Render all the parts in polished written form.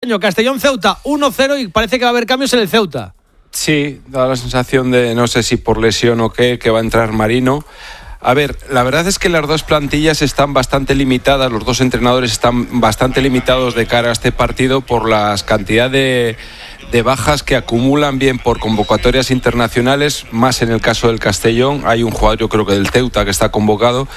Castellón-Ceuta 1-0 y parece que va a haber cambios en el Ceuta. Sí, da la sensación de, no sé si por lesión o qué, que va a entrar Marino. A ver, la verdad es que las dos plantillas están bastante limitadas, los dos entrenadores están bastante limitados de cara a este partido por las cantidades de bajas que acumulan, bien por convocatorias internacionales, más en el caso del Castellón. Hay un jugador, yo creo que del Ceuta, que está convocado.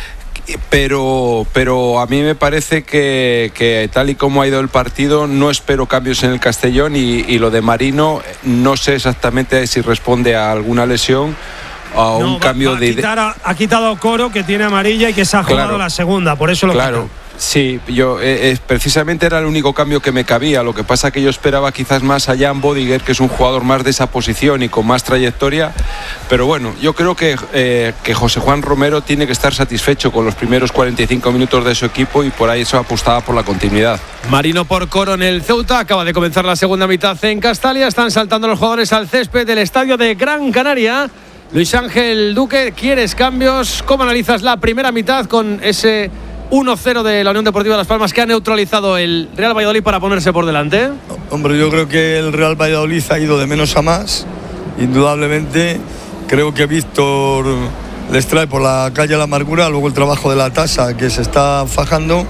Pero a mí me parece que tal y como ha ido el partido, no espero cambios en el Castellón, y lo de Marino no sé exactamente si responde a alguna lesión o a un cambio de idea. Ha quitado Coro, que tiene amarilla y que se ha jugado la segunda, por eso lo quitó. Sí, yo precisamente era el único cambio que me cabía. Lo que pasa que yo esperaba quizás más a Jan Bodiger, que es un jugador más de esa posición y con más trayectoria. Pero bueno, yo creo que José Juan Romero tiene que estar satisfecho con los primeros 45 minutos de su equipo, y por ahí eso apostaba por la continuidad. Marino por Coro en el Ceuta. Acaba de comenzar la segunda mitad en Castalia. Están saltando los jugadores al césped del estadio de Gran Canaria. Luis Ángel Duque, ¿quieres cambios? ¿Cómo analizas la primera mitad con ese 1-0 de la Unión Deportiva Las Palmas que ha neutralizado el Real Valladolid para ponerse por delante? Hombre, yo creo que el Real Valladolid ha ido de menos a más, indudablemente. Creo que Víctor les trae por la calle la amargura, luego el trabajo de la tasa que se está fajando.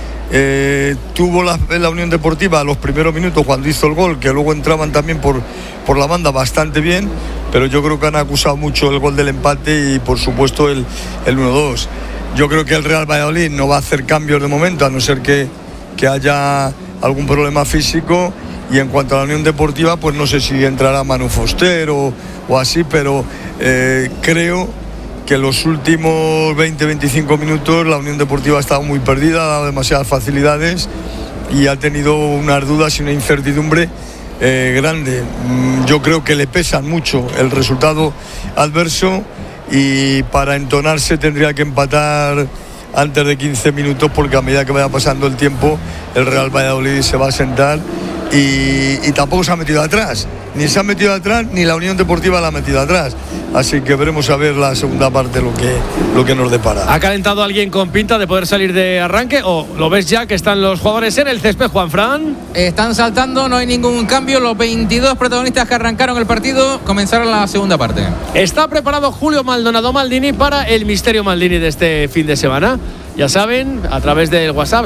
Tuvo la Unión Deportiva los primeros minutos cuando hizo el gol, que luego entraban también por la banda bastante bien, pero yo creo que han acusado mucho el gol del empate y por supuesto el 1-2. Yo creo que el Real Valladolid no va a hacer cambios de momento, a no ser que haya algún problema físico. Y en cuanto a la Unión Deportiva, pues no sé si entrará Manu Foster o así, pero creo que los últimos 20-25 minutos la Unión Deportiva ha estado muy perdida, ha dado demasiadas facilidades y ha tenido unas dudas y una incertidumbre grande. Yo creo que le pesan mucho el resultado adverso, y para entonarse tendría que empatar antes de 15 minutos, porque a medida que vaya pasando el tiempo el Real Valladolid se va a sentar y tampoco se ha metido atrás, ni se ha metido atrás ni la Unión Deportiva la ha metido atrás, así que veremos a ver la segunda parte lo que nos depara. ¿Ha calentado alguien con pinta de poder salir de arranque o lo ves ya que están los jugadores en el césped, Juanfran? Están saltando, no hay ningún cambio, los 22 protagonistas que arrancaron el partido comenzaron la segunda parte. Está preparado Julio Maldonado Maldini para el misterio Maldini de este fin de semana. Ya saben, a través del WhatsApp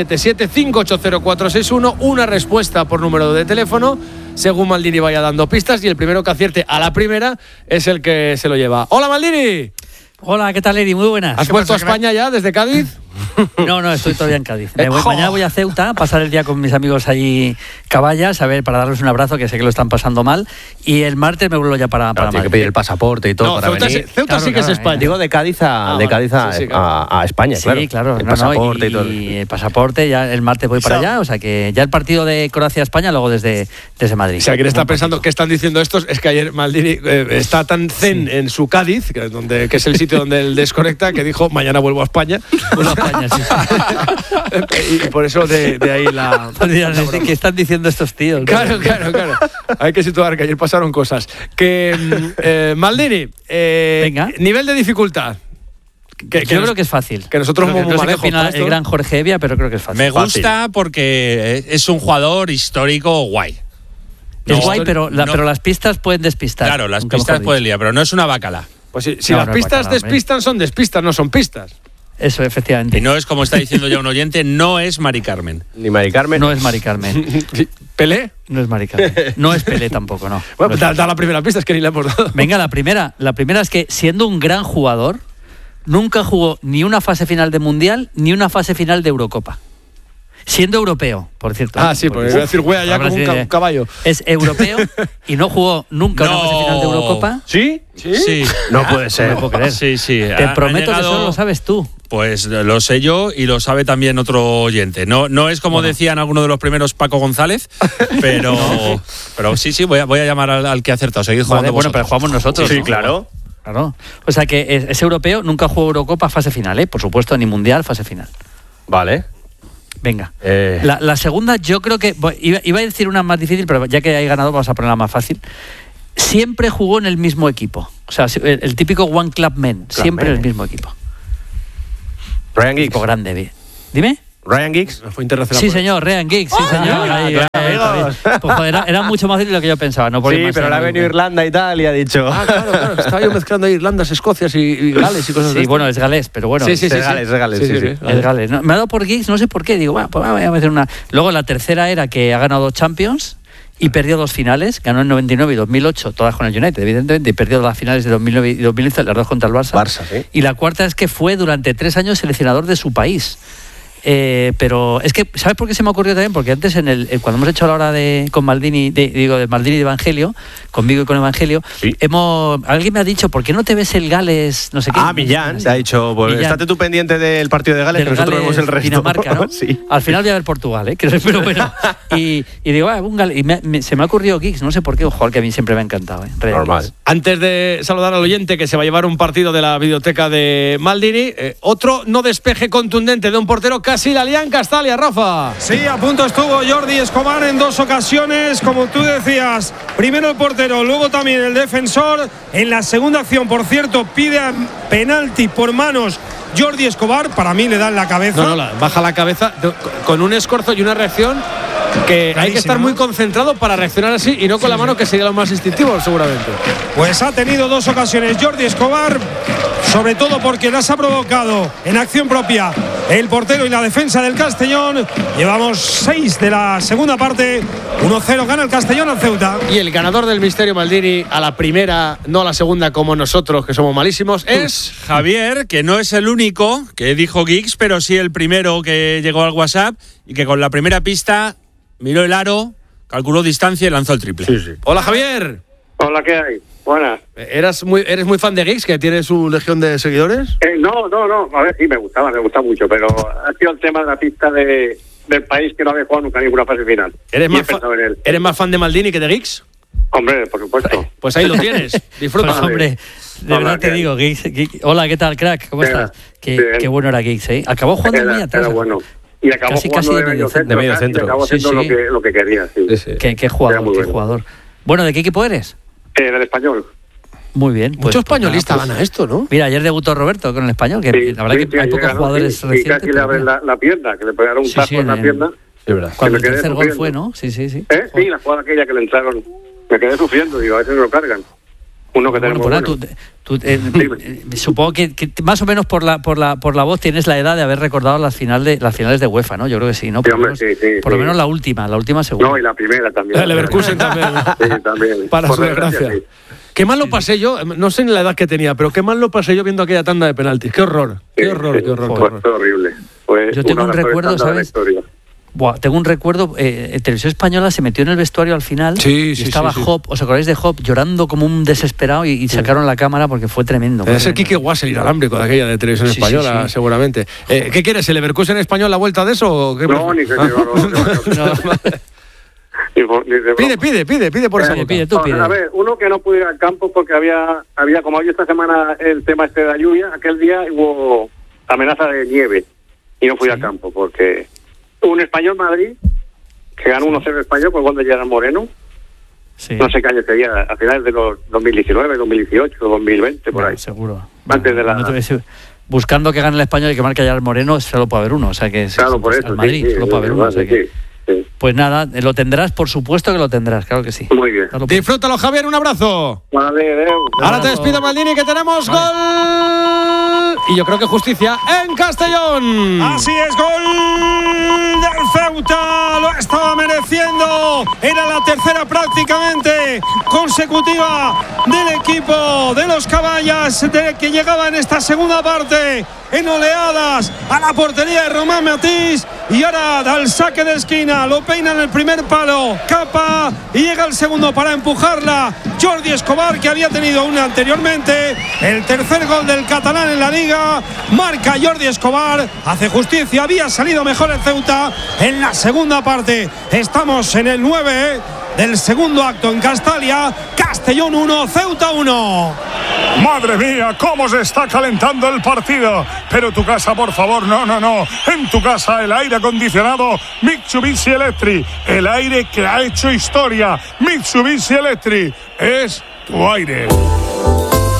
677-580-461, una respuesta por número de teléfono según Maldini vaya dando pistas, y el primero que acierte a la primera es el que se lo lleva. ¡Hola, Maldini! Hola, ¿qué tal, Eri? Muy buenas. ¿Has vuelto a España ya desde Cádiz? No, estoy todavía en Cádiz. Mañana voy a Ceuta a pasar el día con mis amigos allí Caballas, a ver, para darles un abrazo, que sé que lo están pasando mal, y el martes me vuelvo ya para Madrid. Tiene que pedir el pasaporte y todo para venir. Ceuta sí que es España. Digo de Cádiz a España, sí, claro. El pasaporte y todo. Y el pasaporte, ya el martes voy para allá, o sea que ya el partido de Croacia-España luego desde Madrid. O sea, quien está pensando qué están diciendo estos es que ayer Maldini está tan zen en su Cádiz, que es el sitio donde él desconecta, que dijo mañana vuelvo a España. Vuelvo a España, sí. Y por eso de ahí la ¿Qué están diciendo estos tíos? Claro. Hay que situar que ayer pasaron cosas. Maldini, venga. Nivel de dificultad. Yo creo que es fácil. Que nosotros no sé qué opina el gran Jorge Evia, pero creo que es fácil. Me gusta porque es un jugador histórico guay. Es guay, pero las pistas pueden despistar. Claro, las pistas pueden liar, pero no es una bacala. Pues si las pistas despistan, son despistas, no son pistas. Eso, efectivamente. Y no es, como está diciendo ya un oyente, no es Mari Carmen. Ni Mari Carmen. No es Mari Carmen. ¿Pelé? No es Mari Carmen. No es Pelé tampoco, no. Bueno, da la primera pista, es que ni la hemos dado. Venga, la primera es que, siendo un gran jugador, nunca jugó ni una fase final de Mundial ni una fase final de Eurocopa. Siendo europeo, por cierto. Sí, porque iba a decir wea ya como un caballo. Es europeo y no jugó nunca una fase final de Eurocopa. ¿Sí? No puede ser. No puedo creer. Sí. Te prometo que solo lo sabes tú. Pues lo sé yo y lo sabe también otro oyente. No es como decían algunos de los primeros, Paco González, pero sí, voy a llamar al que ha acertado. Seguid jugando vosotros. Pero jugamos nosotros. Sí, ¿no? claro. O sea que es europeo, nunca jugó Eurocopa fase final, por supuesto, ni Mundial fase final. Vale. Venga. La segunda, yo creo que iba a decir una más difícil, pero ya que hay ganado vamos a ponerla más fácil. Siempre jugó en el mismo equipo. O sea, el típico One Club Men, siempre en el mismo equipo. Ryan Giggs. Equipo grande. Dime. Ryan Giggs. Fue internacional. Sí, señor, Ryan Giggs, sí, señor. todos. Pues, joder, era mucho más difícil de lo que yo pensaba. No sí, pero le ha venido Irlanda y tal y ha dicho. Claro. Estaba yo mezclando Irlandas, Escocias y Gales y cosas así. Sí, bueno, es galés, pero bueno. Sí. Es Gales. No, me ha dado por Giggs, no sé por qué. Digo, pues voy a hacer una. Luego la tercera era que ha ganado 2 Champions y perdió 2 finales. Ganó en 99 y 2008, todas con el United, evidentemente, y perdió las finales de 2009 y 2011, las 2 contra el Barça. Sí. Y la cuarta es que fue durante 3 años seleccionador de su país. Pero es que, ¿sabes por qué se me ocurrió también? Porque antes, cuando hemos hecho la hora con Maldini, de Maldini y de Evangelio, conmigo y con Evangelio, sí. Alguien me ha dicho, ¿por qué no te ves el Gales? No sé qué. Millán, te ha dicho, pues Millán. estate tú pendiente del partido de Gales, que nosotros vemos el resto. Dinamarca, ¿no? Sí. Al final voy a ver Portugal, pero bueno. Y digo, un Gales. Y se me ha ocurrido Giggs, no sé por qué, un jugador que a mí siempre me ha encantado. Normal. Antes de saludar al oyente que se va a llevar un partido de la videoteca de Maldini, otro no despeje contundente de un portero, casi la lía en Castalia, Rafa. Sí, a punto estuvo Jordi Escobar en 2 ocasiones, como tú decías. Primero el portero, luego también el defensor. En la segunda acción, por cierto, pide penalti por manos Jordi Escobar. Para mí le da en la cabeza. Baja la cabeza con un escorzo y una reacción que hay que estar muy concentrado para reaccionar así y no con la mano, que sería lo más instintivo seguramente. Pues ha tenido 2 ocasiones Jordi Escobar, sobre todo porque las ha provocado en acción propia el portero y la defensa del Castellón. Llevamos 6 de la segunda parte. 1-0 gana el Castellón al Ceuta. Y el ganador del misterio Maldini a la primera, no a la segunda como nosotros, que somos malísimos, es Javier, que no es el único que dijo Giggs, pero sí el primero que llegó al WhatsApp y que con la primera pista miró el aro, calculó distancia y lanzó el triple. Sí. Hola, Javier. Hola, ¿qué hay? Buenas. ¿Eres muy fan de Giggs, que tiene su legión de seguidores? No. A ver, sí, me gusta mucho, pero ha sido el tema de la pista del país que no había jugado nunca ninguna fase final. ¿Eres más fan de Maldini que de Giggs? Hombre, por supuesto. Pues ahí lo tienes. Disfruta. Pues, hombre, de verdad te digo, Giggs. Hola, ¿qué tal, crack? ¿Cómo estás? Qué bueno era Giggs, ¿eh? Acabó jugando muy atrás. Era bueno. Y acabó casi de medio centro. Acabó haciendo lo que quería. Sí. Qué jugador. Bueno, ¿de qué equipo eres? Del Español. Muy bien. Mucho españolista gana esto, ¿no? Mira, ayer debutó Roberto con el Español, que la verdad que hay pocos jugadores recientes. Y casi le abren la pierna, que le pegaron un tajo en la pierna. Sí, verdad. Cuando el tercer gol fue, ¿no? Sí. Sí, la jugada aquella que le entraron. Me quedé sufriendo, digo, a veces me lo cargan. Uno que tenemos bueno. Supongo que más o menos por la voz tienes la edad de haber recordado las finales de UEFA, ¿no? Yo creo que sí, ¿no? Por lo menos la última seguro. No, y la primera también. El Leverkusen también. Sí, también. Para su desgracia. Sí. Qué mal lo pasé yo, no sé ni la edad que tenía, pero qué mal lo pasé yo viendo aquella tanda de penaltis. Qué horror. Qué horror. Fue horrible. Yo tengo un recuerdo, ¿sabes? Tengo un recuerdo, Televisión Española se metió en el vestuario al final y estaba Hop, ¿os acordáis de Hop? Llorando como un desesperado y sacaron la cámara porque fue tremendo. Debe ser Quique Guas el inalámbrico de aquella de Televisión Española, seguramente. ¿Qué quieres, el Leverkusen español la vuelta de eso? ¿O qué? No, ni que Pide por eso. A ver, uno que no pudo ir al campo porque había como hoy esta semana el tema de la lluvia, aquel día hubo amenaza de nieve y no fui al campo porque un Español Madrid que ganó 1-0 Español con gol de Gerard Moreno. Sí. No sé qué año sería, a finales de los 2019, 2018, 2020, por ahí. Seguro. Antes de la... buscando que gane el Español y que marque Gerard Moreno, solo puede haber uno. O sea que claro, por eso. Al Madrid solo puede haber uno. O sea que, pues nada, lo tendrás, por supuesto que lo tendrás, claro que sí. Muy bien. Disfrútalo, Javier, un abrazo. Vale, ahora te despido, Maldini, que tenemos gol. Y yo creo que justicia en Castellón. Así es, gol del Ceuta. Lo estaba mereciendo. Era la tercera prácticamente consecutiva del equipo de los Caballas, que llegaba en esta segunda parte en oleadas a la portería de Román Matís. Y ahora da el saque de esquina, lo peina en el primer palo, Capa, y llega el segundo para empujarla Jordi Escobar, que había tenido una anteriormente. El tercer gol del catalán en la liga, marca Jordi Escobar, hace justicia, había salido mejor el Ceuta en la segunda parte. Estamos en el 9 del segundo acto en Castalia. Castellón 1, Ceuta 1. Madre mía, cómo se está calentando el partido. Pero tu casa, por favor, no. En tu casa el aire acondicionado Mitsubishi Electric, el aire que ha hecho historia. Mitsubishi Electric es tu aire.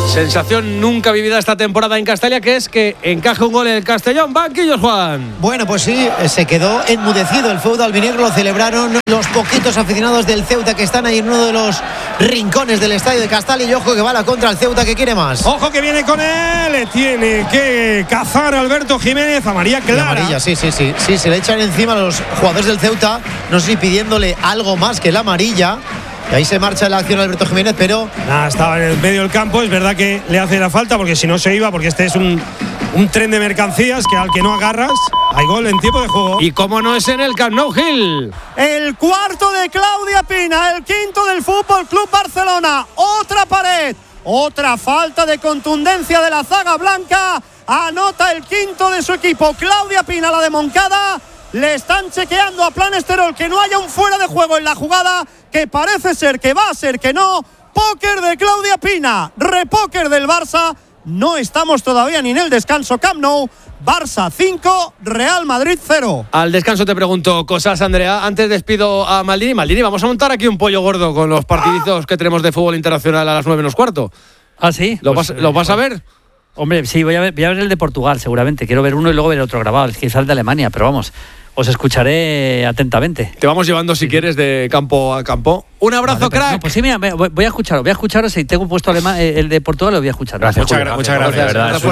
Sensación nunca vivida esta temporada en Castalia, que es que encaje un gol en el Castellón. Banquillos, Juan. Bueno, pues sí, se quedó enmudecido el feudo albinegro. Lo celebraron los poquitos aficionados del Ceuta que están ahí en uno de los rincones del estadio de Castalia. Y ojo que va la contra el Ceuta, que quiere más. Ojo que viene con él. Tiene que cazar Alberto Jiménez. Amarilla clara. Amarilla, sí, se le echan encima a los jugadores del Ceuta. No sé si pidiéndole algo más que la amarilla. Y ahí se marcha la acción Alberto Jiménez, pero... estaba en el medio del campo. Es verdad que le hace la falta, porque si no se iba, porque este es un tren de mercancías que al que no agarras, hay gol en tiempo de juego. Y cómo no es en el Camp Nou, Gil. El cuarto de Claudia Pina, el quinto del Fútbol Club Barcelona. Otra pared, otra falta de contundencia de la zaga blanca. Anota el quinto de su equipo. Claudia Pina, la de Moncada. Le están chequeando a Planesterol que no haya un fuera de juego en la jugada, que parece ser que va a ser que no. Póker de Claudia Pina, repóker del Barça. No estamos todavía ni en el descanso. Camp Nou, Barça 5, Real Madrid 0. Al descanso te pregunto cosas, Andrea. Antes despido a Maldini. Maldini, vamos a montar aquí un pollo gordo con los partidizos que tenemos de fútbol internacional a las 9:15. ¿Ah, sí? ¿Lo vas a ver? Hombre, sí, voy a ver el de Portugal, seguramente. Quiero ver uno y luego ver otro grabado. Quizás el de Alemania, pero vamos, os escucharé atentamente. Te vamos llevando, si quieres, de campo a campo. Un abrazo, crack. No, pues sí, mira, voy a escucharos. Si tengo puesto el de Portugal, lo voy a escuchar. Gracias, muchas gracias.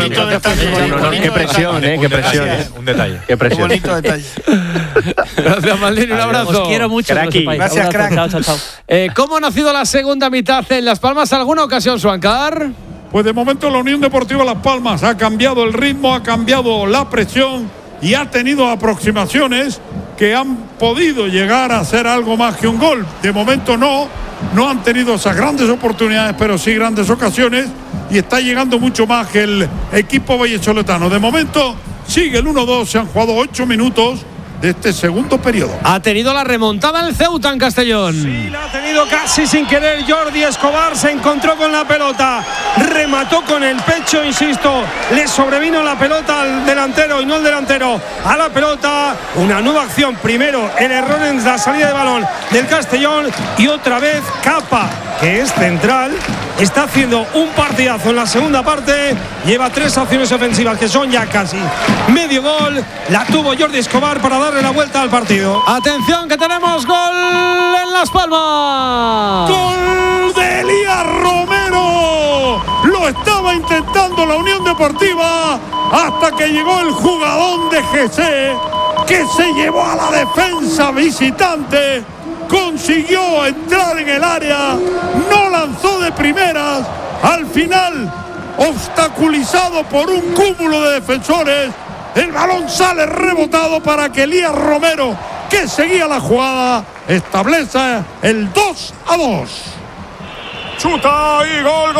Qué presión, qué presión. Un detalle. Qué presión. Un bonito detalle. Gracias, Maldini, un abrazo. Os quiero mucho. Gracias, crack. Chao. ¿Cómo ha nacido la segunda mitad en Las Palmas? ¿Alguna ocasión, Suancar? Pues de momento la Unión Deportiva Las Palmas ha cambiado el ritmo, ha cambiado la presión y ha tenido aproximaciones que han podido llegar a hacer algo más que un gol. De momento no han tenido esas grandes oportunidades, pero sí grandes ocasiones, y está llegando mucho más que el equipo vallesoletano. De momento sigue el 1-2, se han jugado 8 minutos de este segundo periodo. Ha tenido la remontada el Ceuta en Castellón. Sí, la ha tenido casi sin querer. Jordi Escobar se encontró con la pelota, remató con el pecho, insisto, le sobrevino la pelota al delantero y no el delantero a la pelota. Una nueva acción, primero el error en la salida de balón del Castellón y otra vez Capa, que es central, está haciendo un partidazo en la segunda parte, lleva 3 acciones ofensivas que son ya casi medio gol. La tuvo Jordi Escobar para darle la vuelta al partido. Atención, que tenemos gol en Las Palmas. ¡Gol de Elías Romero! Lo estaba intentando la Unión Deportiva hasta que llegó el jugadón de Jesse, que se llevó a la defensa visitante. Consiguió entrar en el área, no lanzó de primeras, al final, obstaculizado por un cúmulo de defensores, el balón sale rebotado para que Elías Romero, que seguía la jugada, establece el 2-2. Chuta y gol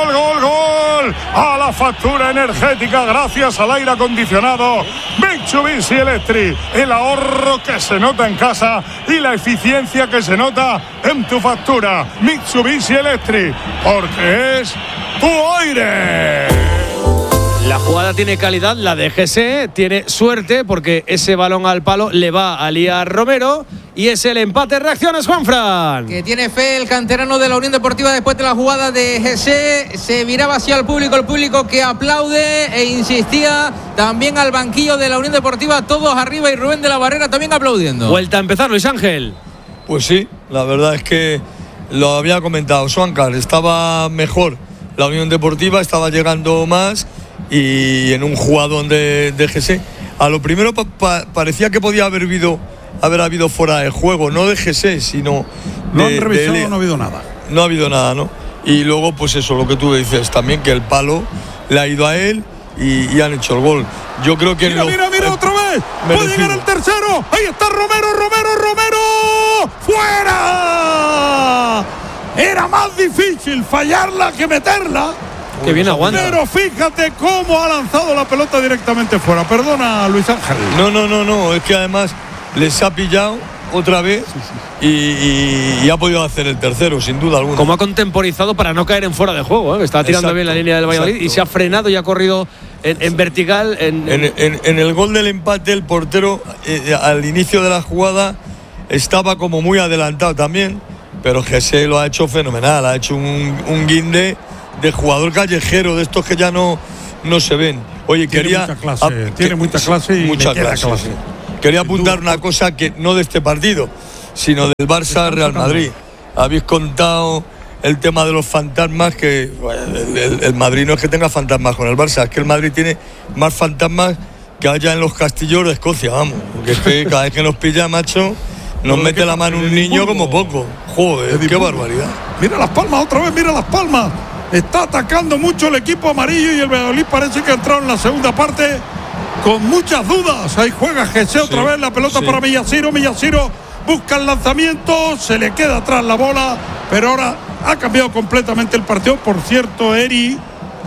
a la factura energética gracias al aire acondicionado Mitsubishi Electric, el ahorro que se nota en casa y la eficiencia que se nota en tu factura. Mitsubishi Electric, porque es tu aire. La jugada tiene calidad, la de GC tiene suerte porque ese balón al palo le va a Elías Romero y es el empate. Reacciones, Juanfran. Que tiene fe el canterano de la Unión Deportiva después de la jugada de GC. Se viraba hacia el público que aplaude e insistía también al banquillo de la Unión Deportiva, todos arriba y Rubén de la Barrera también aplaudiendo. Vuelta a empezar, Luis Ángel. Pues sí, la verdad es que lo había comentado Suancar, estaba mejor la Unión Deportiva, estaba llegando más. Y en un jugadón de GC, a lo primero parecía que podía haber habido fuera de juego, no de GC, sino no han revisado, no ha habido nada. No ha habido nada, ¿no? Y luego, pues eso, lo que tú dices también, que el palo le ha ido a él y han hecho el gol. Yo creo que... Mira, otra vez. Puede llegar el tercero. Ahí está Romero. ¡Fuera! Era más difícil fallarla que meterla. Que bien aguanta. Pero fíjate cómo ha lanzado la pelota directamente fuera. Perdona, Luis Ángel. No, es que además les ha pillado otra vez y ha podido hacer el tercero, sin duda alguna. Como ha contemporizado para no caer en fuera de juego, ¿eh? Estaba tirando bien la línea del Valladolid y se ha frenado y ha corrido en vertical. En el gol del empate, el portero al inicio de la jugada estaba como muy adelantado también, pero Jesse lo ha hecho fenomenal, ha hecho un guinde de jugador callejero, de estos que ya no se ven. Oye, tiene mucha clase y mucha clase. Quería apuntar una cosa que no de este partido, sino del Barça Real Madrid. Habéis contado el tema de los fantasmas, que el Madrid no es que tenga fantasmas con el Barça, es que el Madrid tiene más fantasmas que haya en los castillos de Escocia, vamos. Porque es que cada vez que nos pilla, macho, nos mete la mano un niño como poco. Joder, qué barbaridad. Mira Las Palmas otra vez, mira Las Palmas. Está atacando mucho el equipo amarillo y el Valladolid parece que ha entrado en la segunda parte con muchas dudas. Ahí juega Jesse otra vez, la pelota para Millaciro busca el lanzamiento, se le queda atrás la bola, pero ahora ha cambiado completamente el partido. Por cierto, Eri,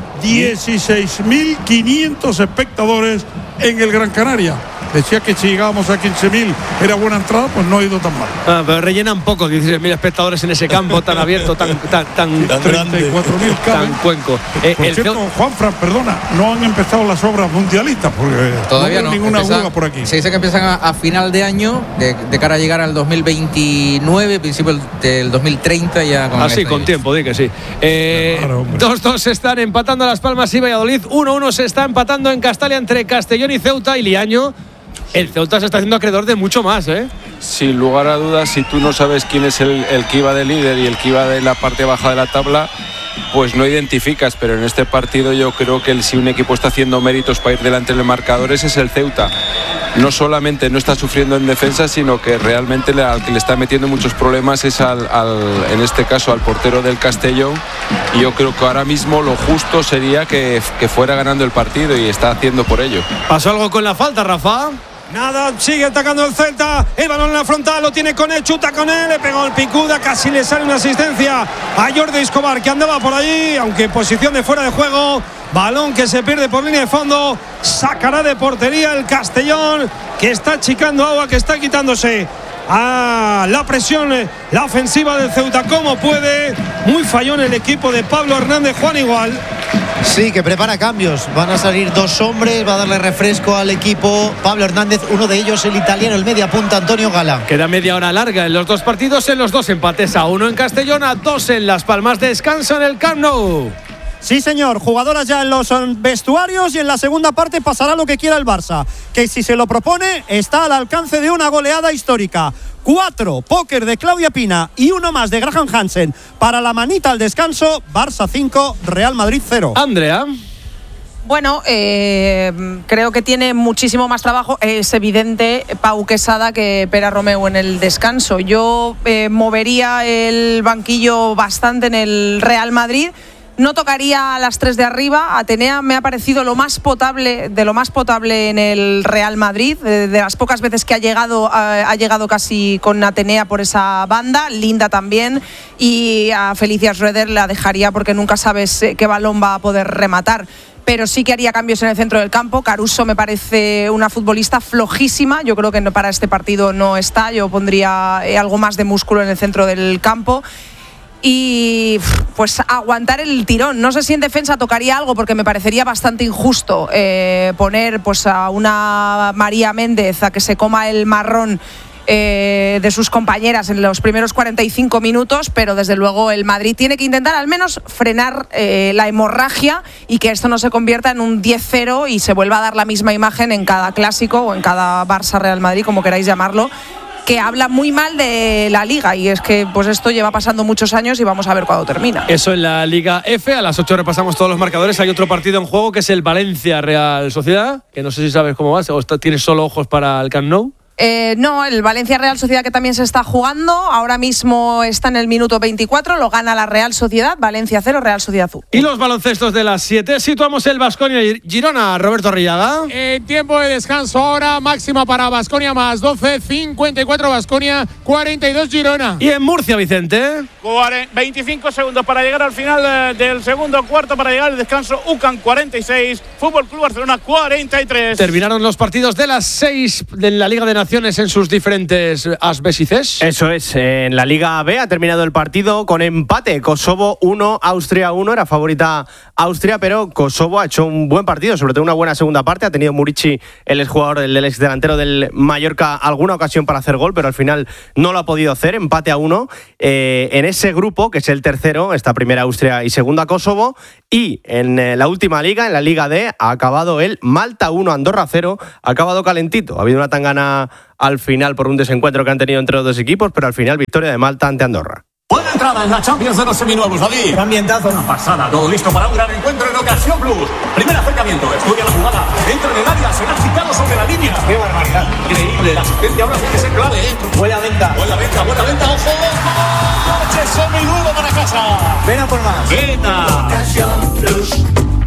16.500 espectadores en el Gran Canaria. Decía que si llegábamos a 15.000 era buena entrada, pues no ha ido tan mal. Pero rellenan poco, 16.000 espectadores en ese campo tan abierto, tan grande, 34.000 tan cuenco. Por cierto, Juanfran, perdona, no han empezado las obras mundialistas porque todavía no hay ninguna aguja por aquí. Se dice que empiezan a final de año, de cara a llegar al 2029, principio del 2030 ya. Con tiempo, di que sí. 2-2 se están empatando Las Palmas y Valladolid, 1-1 se está empatando en Castalia entre Castellón y Ceuta y Liaño. El Ceuta se está haciendo acreedor de mucho más, ¿eh? Sin lugar a dudas, si tú no sabes quién es el que iba de líder y el que iba de la parte baja de la tabla, pues no identificas. Pero en este partido yo creo que si un equipo está haciendo méritos para ir delante de los marcadores es el Ceuta. No solamente no está sufriendo en defensa, sino que realmente al que le está metiendo muchos problemas es en este caso al portero del Castellón. Y yo creo que ahora mismo lo justo sería que fuera ganando el partido, y está haciendo por ello. ¿Pasó algo con la falta, Rafa? Nada, sigue atacando el Celta. El balón en la frontal, lo tiene con él, chuta con él, le pegó el picuda, casi le sale una asistencia a Jordi Escobar, que andaba por allí, aunque en posición de fuera de juego. Balón que se pierde por línea de fondo. Sacará de portería el Castellón, que está achicando agua, que está quitándose a la presión, la ofensiva del Ceuta como puede. Muy fallón el equipo de Pablo Hernández. Juan, igual. Sí, que prepara cambios. Van a salir dos hombres, va a darle refresco al equipo Pablo Hernández, uno de ellos el italiano, el media punta Antonio Gala. Queda media hora larga en los dos partidos, en los dos empates, a 1 en Castellón, a 2 en Las Palmas. Descanso en el Camp Nou. Sí, señor, jugadoras ya en los vestuarios, y en la segunda parte pasará lo que quiera el Barça, que si se lo propone está al alcance de una goleada histórica. 4, póker de Claudia Pina y uno más de Graham Hansen para la manita al descanso. Barça 5, Real Madrid 0. Andrea. Bueno, creo que tiene muchísimo más trabajo. Es evidente, Pau Quesada, que Pere Romeu en el descanso. Yo movería el banquillo bastante en el Real Madrid. No tocaría a las 3 de arriba. Atenea me ha parecido lo más potable en el Real Madrid. De las pocas veces que ha llegado casi con Atenea por esa banda. Linda también. Y a Felicia Schroeder la dejaría porque nunca sabes qué balón va a poder rematar. Pero sí que haría cambios en el centro del campo. Caruso me parece una futbolista flojísima. Yo creo que para este partido no está. Yo pondría algo más de músculo en el centro del campo. Y pues aguantar el tirón. No sé si en defensa tocaría algo, porque me parecería bastante injusto poner pues a una María Méndez a que se coma el marrón de sus compañeras en los primeros 45 minutos, pero desde luego el Madrid tiene que intentar al menos frenar la hemorragia y que esto no se convierta en un 10-0 y se vuelva a dar la misma imagen en cada clásico o en cada Barça-Real Madrid, como queráis llamarlo, que habla muy mal de la Liga, y es que pues esto lleva pasando muchos años y vamos a ver cuándo termina. Eso en la Liga F. A las 8 repasamos todos los marcadores. Hay otro partido en juego que es el Valencia-Real Sociedad, que no sé si sabes cómo va, o tienes solo ojos para el Camp Nou. No, el Valencia-Real Sociedad, que también se está jugando. Ahora mismo está en el minuto 24, lo gana la Real Sociedad. Valencia 0, Real Sociedad 1. Y los baloncestos de las 7, situamos el Baskonia y Girona. Roberto Arriaga. Tiempo de descanso ahora, máxima para Baskonia más 12, 54 Baskonia, 42 Girona. Y en Murcia, Vicente. 25 segundos para llegar al final del segundo cuarto, para llegar al descanso. UCAM 46, Fútbol Club Barcelona 43. Terminaron los partidos de las 6 de la Liga de Naciones en sus diferentes ASBES y CES. Eso es, en la Liga B ha terminado el partido con empate. Kosovo 1, Austria 1, era favorita Austria, pero Kosovo ha hecho un buen partido, sobre todo una buena segunda parte. Ha tenido Murici, el exjugador del ex delantero del Mallorca, alguna ocasión para hacer gol, pero al final no lo ha podido hacer. Empate a 1 en ese grupo, que es el tercero, está primera Austria y segunda Kosovo. Y en la última liga, en la Liga D, ha acabado el Malta 1, Andorra 0. Ha acabado calentito. Ha habido una tangana al final por un desencuentro que han tenido entre los dos equipos, pero al final victoria de Malta ante Andorra. Buena entrada en la Champions de los seminuevos, David. Qué ambientazo. Una pasada, todo listo para un gran encuentro en Ocasión Plus. Primer acercamiento, estudia la jugada, entra en el área, será quitado sobre la línea. Qué barbaridad. Increíble, la asistencia ahora tiene que ser clave, Buena venta. Buena venta, ojo. Coche seminuevo para casa. Ven a por más. Venta. Ocasión Plus.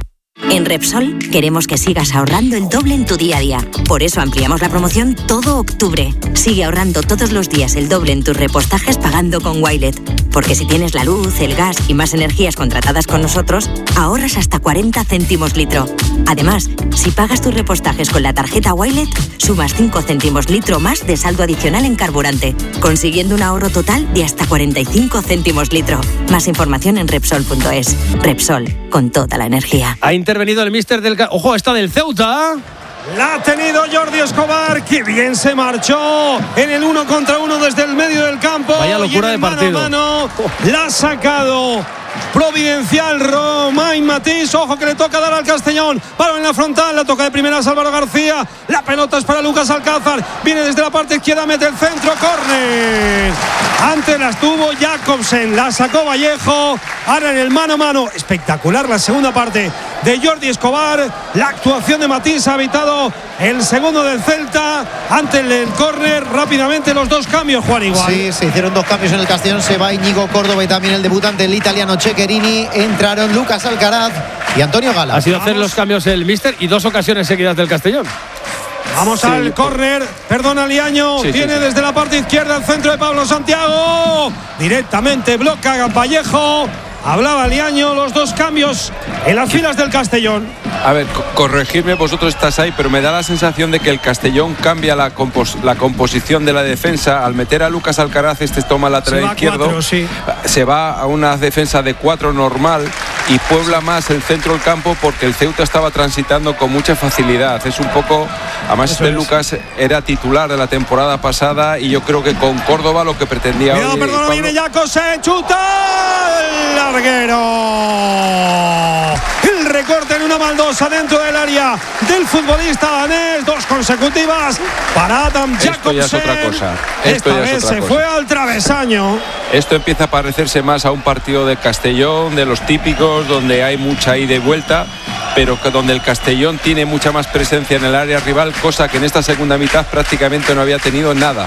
En Repsol queremos que sigas ahorrando el doble en tu día a día. Por eso ampliamos la promoción todo octubre. Sigue ahorrando todos los días el doble en tus repostajes pagando con Wilet. Porque si tienes la luz, el gas y más energías contratadas con nosotros, ahorras hasta 40 céntimos litro. Además, si pagas tus repostajes con la tarjeta Wilet, sumas 5 céntimos litro más de saldo adicional en carburante, consiguiendo un ahorro total de hasta 45 céntimos litro. Más información en Repsol.es. Repsol, con toda la energía. Ha intervenido el míster del... ¡Ojo, está del Ceuta! La ha tenido Jordi Escobar, que bien se marchó en el 1 contra 1 desde el medio del campo. Vaya locura de partido. Mano a mano, la ha sacado providencial Romain Matís. Ojo que le toca dar al Castellón. Balón en la frontal, la toca de primeras Álvaro García. La pelota es para Lucas Alcázar. Viene desde la parte izquierda, mete el centro, córner. Antes la estuvo Jacobsen, la sacó Vallejo. Ahora en el mano a mano. Espectacular la segunda parte de Jordi Escobar. La actuación de Matís ha evitado el segundo del Celta. Ante el córner, rápidamente los dos cambios, Juan, igual. Sí, se hicieron dos cambios en el Castellón. Se va Íñigo Córdoba y también el debutante, el italiano Ceccherini. Entraron Lucas Alcaraz y Antonio Gala. Ha sido hacer los cambios el míster y dos ocasiones seguidas del Castellón. Vamos al córner, perdona Liaño, viene desde la parte izquierda el centro de Pablo Santiago, directamente bloca Vallejo. Hablaba Liaño, los dos cambios en las filas del Castellón. A ver, corregirme, vosotros estás ahí, pero me da la sensación de que el Castellón cambia la composición de la defensa. Al meter a Lucas Alcaraz, toma el lateral izquierdo, se va a una defensa de 4 normal y puebla más el centro del campo porque el Ceuta estaba transitando con mucha facilidad. Es un poco, además Lucas era titular de la temporada pasada y yo creo que con Córdoba lo que pretendía hoy. Perdón, viene Jacobsen, chuta el larguero. El recorte en una baldosa dentro del área del futbolista danés, 2 consecutivas para Adam Jacobsen. Esto ya es otra cosa. Esta vez se fue al travesaño. Esto empieza a parecerse más a un partido de Castellón, de los típicos, donde hay mucha ida y vuelta, pero que donde el Castellón tiene mucha más presencia en el área rival, cosa que en esta segunda mitad prácticamente no había tenido nada.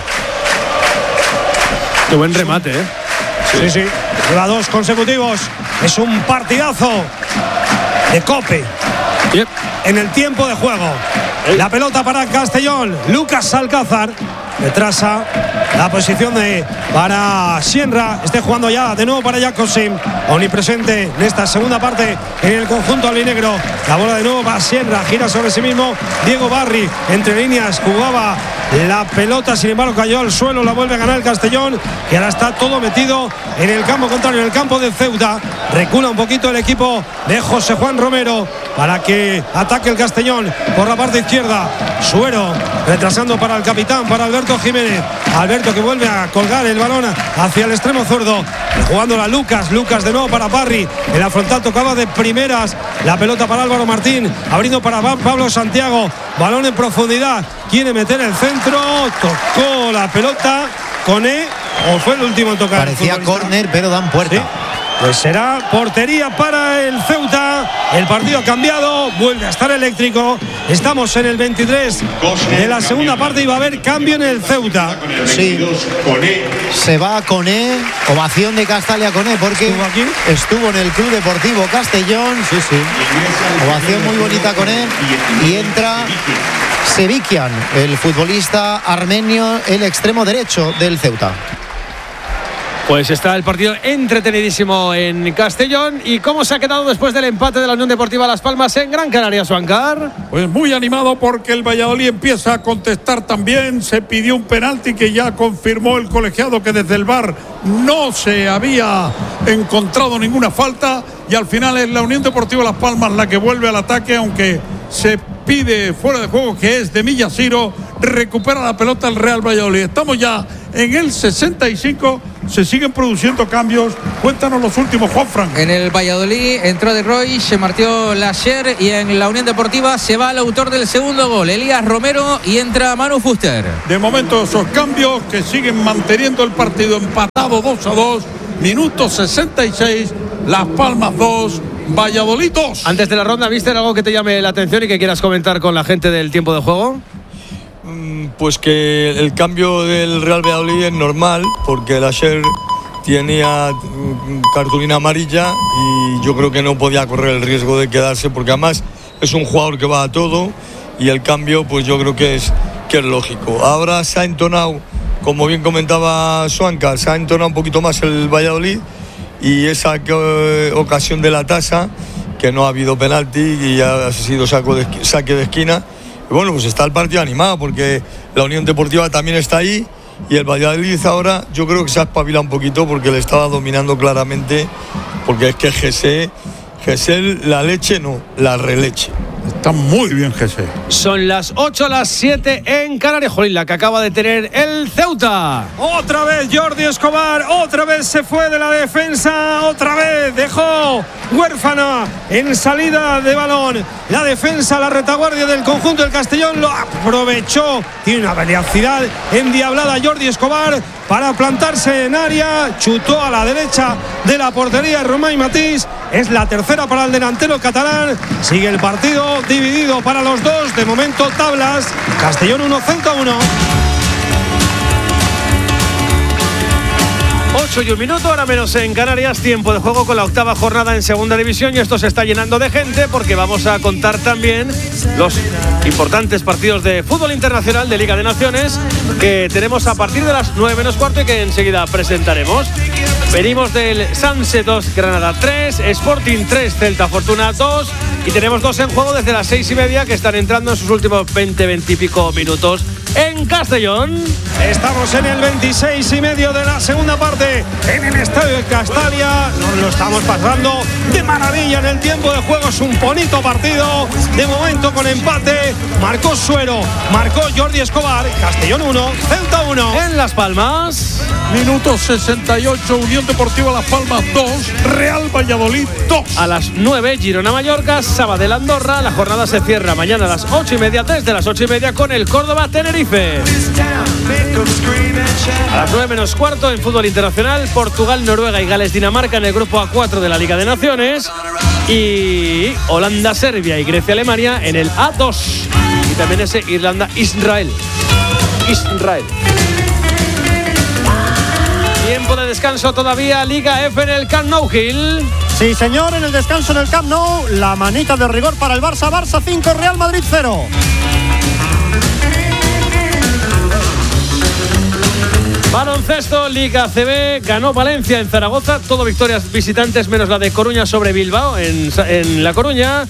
Qué buen remate, ¿eh? Sí. Lleva 2 consecutivos. Es un partidazo de Cope. En el tiempo de juego. La pelota para Castellón. Lucas Alcázar retrasa la posición para Sienra. Esté jugando ya de nuevo para Jacobsen, omnipresente en esta segunda parte en el conjunto albinegro. La bola de nuevo para Sienra, gira sobre sí mismo Diego Barri, entre líneas jugaba la pelota, sin embargo cayó al suelo, la vuelve a ganar el Castellón, que ahora está todo metido en el campo contrario, en el campo de Ceuta. Recula un poquito el equipo de José Juan Romero para que ataque el Castellón por la parte izquierda. Suero retrasando para el capitán, para Alberto Jiménez. Alberto que vuelve a colgar el balón hacia el extremo zurdo, jugándola Lucas de nuevo para Barri. En la frontal tocaba de primeras la pelota para Álvaro Martín, abriendo para Pablo Santiago. Balón en profundidad, quiere meter el centro, tocó la pelota Coné, o fue el último en tocar. Parecía córner, pero dan puerta. ¿Sí? Pues será portería para el Ceuta. El partido ha cambiado, vuelve a estar eléctrico. Estamos en el 23 de la segunda parte y va a haber cambio en el Ceuta. Sí, se va Coné, ovación de Castalia Coné, porque estuvo en el Club Deportivo Castellón. Sí. Ovación muy bonita Coné. Y entra Sevikian, el futbolista armenio, el extremo derecho del Ceuta. Pues está el partido entretenidísimo en Castellón. ¿Y cómo se ha quedado después del empate de la Unión Deportiva Las Palmas en Gran Canaria, Suancar? Pues muy animado porque el Valladolid empieza a contestar también. Se pidió un penalti que ya confirmó el colegiado que desde el VAR no se había encontrado ninguna falta. y al final es la Unión Deportiva Las Palmas la que vuelve al ataque, aunque se pide fuera de juego, que es de Millasiro. Recupera la pelota el Real Valladolid. Estamos ya en el 65. Se siguen produciendo cambios. Cuéntanos los últimos, Juanfran. En el Valladolid entró De Roy, se marchó Lasher, y en la Unión Deportiva se va el autor del segundo gol, Elías Romero, y entra Manu Fuster. De momento esos cambios que siguen manteniendo el partido empatado 2-2. Minuto 66. Las Palmas 2. Valladolid 2. Antes de la ronda, ¿viste algo que te llame la atención y que quieras comentar con la gente del tiempo de juego? Pues que el cambio del Real Valladolid es normal, porque el Asher tenía cartulina amarilla y yo creo que no podía correr el riesgo de quedarse, porque además es un jugador que va a todo, y el cambio pues yo creo que es lógico. Ahora se ha entonado, como bien comentaba Suanca, se ha entonado un poquito más el Valladolid, y esa ocasión de la tasa, que no ha habido penalti y ha sido saque de esquina. Y bueno, pues está el partido animado, porque la Unión Deportiva también está ahí, y el Valladolid ahora yo creo que se ha espabilado un poquito, porque le estaba dominando claramente, porque es que Gesell la leche no, la releche. Está muy bien Gesell. Son las 8, las 7 en Canarias. Jolín, la que acaba de tener el Ceuta. Otra vez Jordi Escobar, otra vez se fue de la defensa, otra vez dejó huérfana en salida de balón la defensa, la retaguardia del conjunto del Castellón, lo aprovechó. Tiene una velocidad endiablada Jordi Escobar para plantarse en área, chutó a la derecha de la portería Román Matís. Es la tercera para el delantero catalán. Sigue el partido dividido para los dos. De momento tablas, Castellón 1, Ceuta 1. 8 y un minuto, ahora menos en Canarias. Tiempo de juego con la octava jornada en segunda división, y esto se está llenando de gente, porque vamos a contar también los importantes partidos de fútbol internacional de Liga de Naciones que tenemos a partir de las 9 menos cuarto y que enseguida presentaremos. Venimos del Sanse 2, Granada 3, Sporting 3, Celta Fortuna 2, y tenemos dos en juego desde las 6:30 que están entrando en sus últimos 20 y pico minutos en Castellón. Estamos en el 26:30 de la segunda parte en el estadio de Castalia. Nos lo estamos pasando de maravilla en el tiempo de juego. Es un bonito partido. De momento con empate. Marcó Suero, marcó Jordi Escobar. Castellón 1, Ceuta 1. En Las Palmas. Minuto 68, Unión Deportiva Las Palmas 2, Real Valladolid 2. A las 9, Girona-Mallorca, Sabadell Andorra. La jornada se cierra mañana a las 8:30, desde las 8:30 con el Córdoba-Tenerife. A las 9 menos cuarto en fútbol internacional, Portugal, Noruega y Gales-Dinamarca en el grupo A4 de la Liga de Naciones, y Holanda-Serbia y Grecia-Alemania en el A2, y también ese Irlanda-Israel. Tiempo de descanso todavía, Liga F en el Camp Nou, Gil. Sí, señor, en el descanso en el Camp Nou, la manita de rigor para el Barça. Barça 5, Real Madrid 0. Baloncesto, Liga CB, ganó Valencia en Zaragoza, todo victorias visitantes menos la de Coruña sobre Bilbao en La Coruña.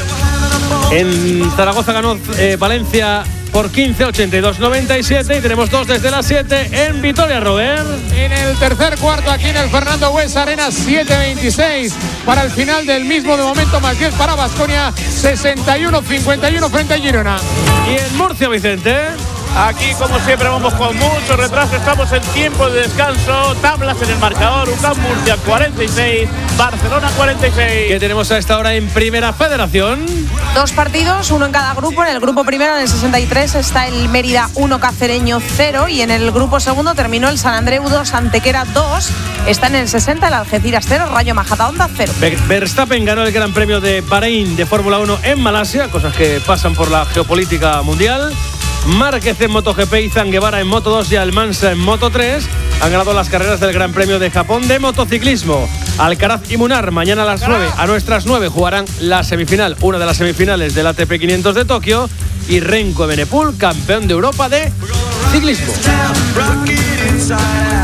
En Zaragoza ganó Valencia por 15, 82-97, y tenemos dos desde las 7 en Vitoria, Robert. En el tercer cuarto, aquí en el Fernando Bues Arena, 7:26 para el final del mismo, de momento más 10 para Baskonia, 61-51 frente a Girona. Y en Murcia, Vicente. Aquí, como siempre, vamos con mucho retraso. Estamos en tiempo de descanso. Tablas en el marcador. UCAM Murcia 46, Barcelona 46. ¿Qué tenemos a esta hora en Primera Federación? Dos partidos, uno en cada grupo. En el grupo primero, en el 63, está el Mérida 1, Cacereño 0. Y en el grupo segundo terminó el San Andreu 2, Antequera 2. Está en el 60 el Algeciras 0, Rayo Majadahonda 0. Verstappen ganó el Gran Premio de Bahrein de Fórmula 1 en Malasia, cosas que pasan por la geopolítica mundial. Márquez en MotoGP, Izan Guevara en Moto2 y Almansa en Moto3 han ganado las carreras del Gran Premio de Japón de motociclismo. Alcaraz y Munar mañana a las 9, a nuestras 9, jugarán la semifinal, una de las semifinales del ATP 500 de Tokio, y Renko Evenepoel, campeón de Europa de ciclismo.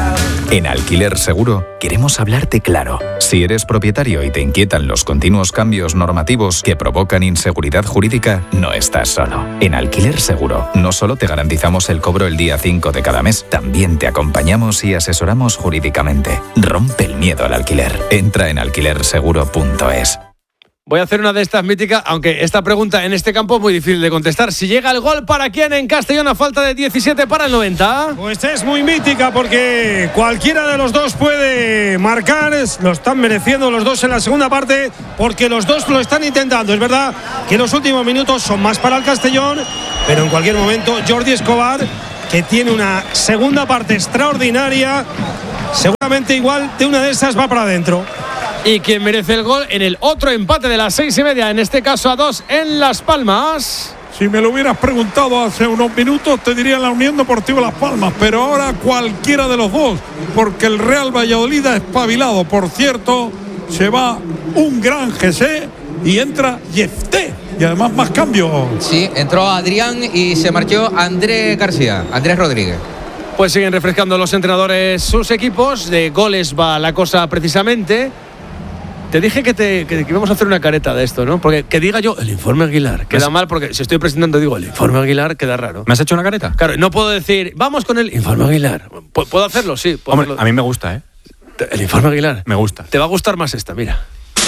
En Alquiler Seguro queremos hablarte claro. Si eres propietario y te inquietan los continuos cambios normativos que provocan inseguridad jurídica, no estás solo. En Alquiler Seguro no solo te garantizamos el cobro el día 5 de cada mes, también te acompañamos y asesoramos jurídicamente. Rompe el miedo al alquiler. Entra en alquilerseguro.es. Voy a hacer una de estas míticas, aunque esta pregunta en este campo es muy difícil de contestar. Si llega el gol, ¿para quién en Castellón a falta de 17 para el 90? Pues es muy mítica porque cualquiera de los dos puede marcar. Lo están mereciendo los dos en la segunda parte porque los dos lo están intentando. Es verdad que los últimos minutos son más para el Castellón, pero en cualquier momento Jordi Escobar, que tiene una segunda parte extraordinaria, seguramente igual de una de esas va para adentro. Y quien merece el gol en el otro empate de las 6:30, en este caso a 2 en Las Palmas. Si me lo hubieras preguntado hace unos minutos, te diría la Unión Deportiva Las Palmas, pero ahora cualquiera de los dos, porque el Real Valladolid ha espabilado. Por cierto, se va un gran Jesse y entra Yefté. Y además más cambios. Sí, entró Adrián y se marchó Andrés Rodríguez. Pues siguen refrescando los entrenadores sus equipos. De goles va la cosa precisamente. Te dije que íbamos a hacer una careta de esto, ¿no? Porque que diga yo el informe Aguilar queda mal, porque si estoy presentando digo el informe Aguilar queda raro. ¿Me has hecho una careta? Claro, no puedo decir vamos con el informe Aguilar. ¿Puedo hacerlo? Sí. Hombre, hacerlo. A mí me gusta, ¿eh? El informe Aguilar. Me gusta. Te va a gustar más esta, mira.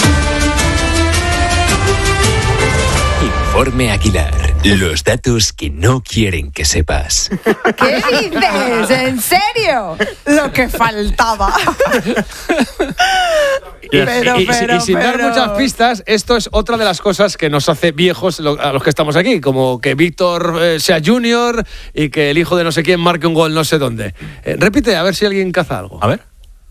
Informe Aguilar. Los datos que no quieren que sepas. ¿Qué dices? ¿En serio? Lo que faltaba. Y sin dar muchas pistas, esto es otra de las cosas que nos hace viejos a los que estamos aquí, como que Víctor sea junior y que el hijo de no sé quién marque un gol no sé dónde. Repite, a ver si alguien caza algo. A ver.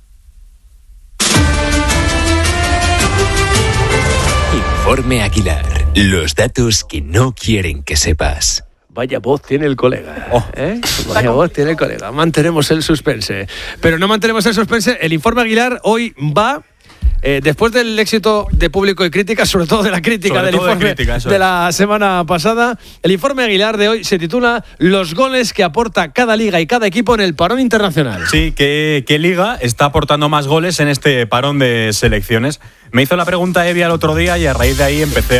Informe Aguilar. Los datos que no quieren que sepas. Vaya voz tiene el colega. Vaya voz tiene el colega. Mantenemos el suspense. Pero no mantenemos el suspense. El informe Aguilar hoy va... después del éxito de público y crítica, sobre todo de la crítica del informe de la semana pasada, el informe Aguilar de hoy se titula Los goles que aporta cada liga y cada equipo en el parón internacional. Sí, ¿qué liga está aportando más goles en este parón de selecciones? Me hizo la pregunta Evia el otro día y a raíz de ahí empecé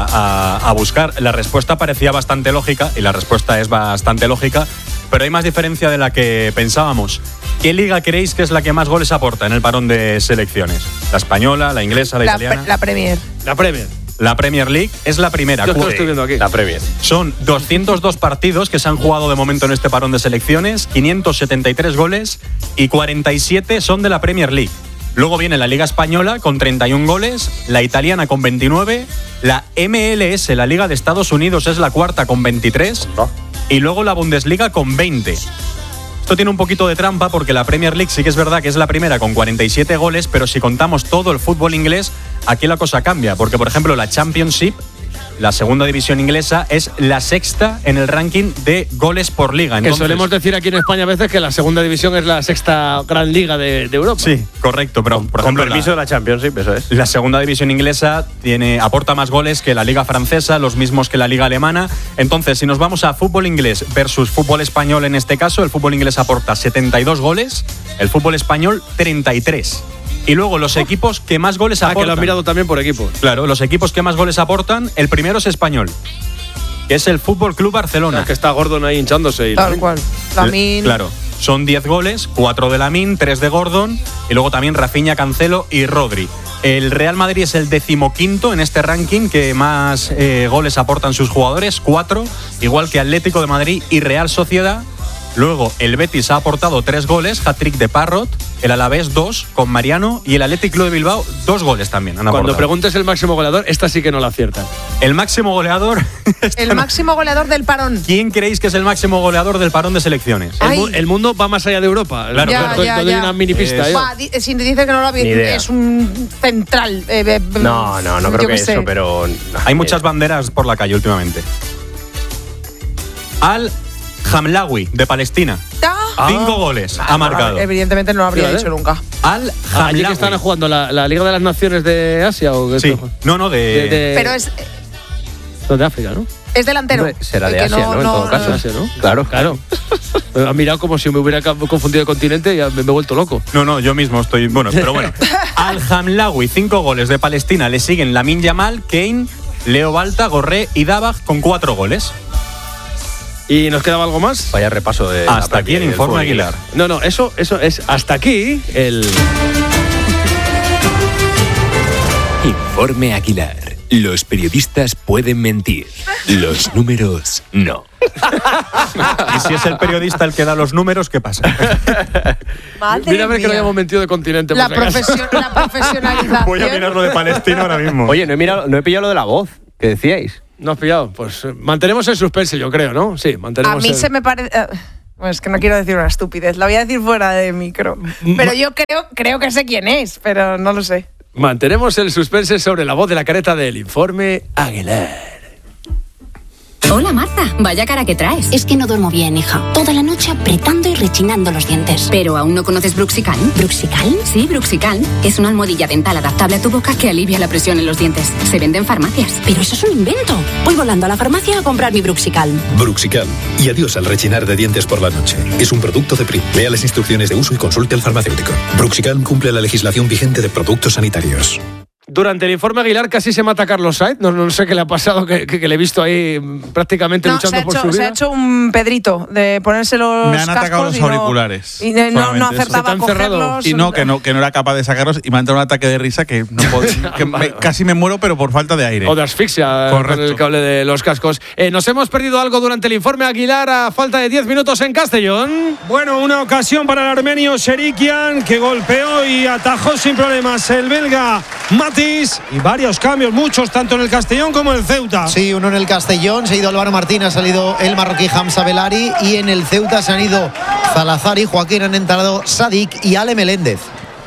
a buscar. La respuesta parecía bastante lógica y la respuesta es bastante lógica, pero hay más diferencia de la que pensábamos. ¿Qué liga creéis que es la que más goles aporta en el parón de selecciones? ¿La española, la inglesa, la italiana? La Premier. La Premier. La Premier League es la primera. Yo lo estoy viendo aquí. La Premier. Son 202 partidos que se han jugado de momento en este parón de selecciones, 573 goles y 47 son de la Premier League. Luego viene la Liga Española con 31 goles, la italiana con 29, la MLS, la Liga de Estados Unidos, es la cuarta con 23 y luego la Bundesliga con 20. Esto tiene un poquito de trampa porque la Premier League sí que es verdad que es la primera con 47 goles, pero si contamos todo el fútbol inglés, aquí la cosa cambia, porque por ejemplo la Championship, la segunda división inglesa, es la sexta en el ranking de goles por liga. Entonces, que solemos decir aquí en España a veces que la segunda división es la sexta gran liga de Europa. Sí, correcto, pero por ejemplo con permiso de la Championship, eso es. La segunda división inglesa aporta más goles que la liga francesa, los mismos que la liga alemana. Entonces, si nos vamos a fútbol inglés versus fútbol español en este caso, el fútbol inglés aporta 72 goles, el fútbol español 33. Y luego los equipos que más goles aportan. Que lo han mirado también por equipos. Claro, los equipos que más goles aportan, el primero es Español, que es el Fútbol Club Barcelona. Que está Gordon ahí hinchándose. Tal cual. Lamine. Claro, son 10 goles, 4 de Lamine, 3 de Gordon y luego también Rafinha, Cancelo y Rodri. El Real Madrid es el 15º en este ranking que más goles aportan sus jugadores, 4, igual que Atlético de Madrid y Real Sociedad. Luego el Betis ha aportado 3 goles, hat-trick de Parrot, el Alavés 2 con Mariano y el Athletic Club de Bilbao 2 goles también han aportado. Cuando preguntes el máximo goleador, esta sí que no la aciertan. El máximo goleador... El máximo goleador del parón. ¿Quién creéis que es el máximo goleador del parón de selecciones? El mundo va más allá de Europa. Claro, claro. Doy una mini pista. Si dice que no lo había, es un central. No creo que eso, pero... Hay muchas banderas por la calle últimamente. Hamlawi, de Palestina. 5 goles ha marcado. Evidentemente no lo habría dicho nunca. ¿Allí que están jugando la Liga de las Naciones de Asia? ¿O qué? Sí. No, Pero es... De África, ¿no? Es delantero. Será de Asia, ¿no? En todo caso. Asia, ¿no? Claro. Ha mirado como si me hubiera confundido de continente y me he vuelto loco. No, yo mismo estoy... Bueno, pero bueno. Al Hamlaoui, 5 goles de Palestina. Le siguen Lamine Yamal, Kane, Leo Balta, Gorré y Dabag con 4 goles. ¿Y nos quedaba algo más? Vaya repaso de... Hasta aquí el informe Aguilar. No, eso es hasta aquí el... Informe Aguilar. Los periodistas pueden mentir, los números no. Y si es el periodista el que da los números, ¿qué pasa? Mira a ver que no hayamos mentido de continente. La profesionalización. Voy a mirar lo de Palestina ahora mismo. Oye, no he pillado lo de la voz que decíais. ¿No has pillado? Pues mantenemos el suspense, yo creo, ¿no? Sí, mantenemos. A mí se me parece... Bueno, es que no quiero decir una estupidez, la voy a decir fuera de micro. Pero yo creo que sé quién es, pero no lo sé. Mantenemos el suspense sobre la voz de la careta del informe Aguilar. Hola Marta, vaya cara que traes. Es que no duermo bien, hija. Toda la noche apretando y rechinando los dientes. ¿Pero aún no conoces Bruxical? ¿Bruxical? Sí, Bruxical. Es una almohadilla dental adaptable a tu boca que alivia la presión en los dientes. Se vende en farmacias. Pero eso es un invento. Voy volando a la farmacia a comprar mi Bruxical. Bruxical. Y adiós al rechinar de dientes por la noche. Es un producto de PRI. Lea las instrucciones de uso y consulte al farmacéutico. Bruxical cumple la legislación vigente de productos sanitarios. Durante el informe Aguilar casi se mata a Carlos Sainz. No sé qué le ha pasado, que le he visto ahí prácticamente luchando por su vida. Se ha hecho un Pedrito de ponerse los Me han atacado los auriculares. Y no acertaba a cogerlos. Y que no era capaz de sacarlos y me ha entrado un ataque de risa que no puedo, casi me muero, pero por falta de aire. O de asfixia. Correcto. Con el cable de los cascos. Nos hemos perdido algo durante el informe Aguilar a falta de 10 minutos en Castellón. Bueno, una ocasión para el armenio Serikian, que golpeó y atajó sin problemas el belga Matis, y varios cambios, muchos, tanto en el Castellón como en el Ceuta. Sí, uno en el Castellón, se ha ido Álvaro Martín, ha salido el marroquí Hamza Belari, y en el Ceuta se han ido Zalazar y Joaquín, han entrado Sadik y Ale Meléndez.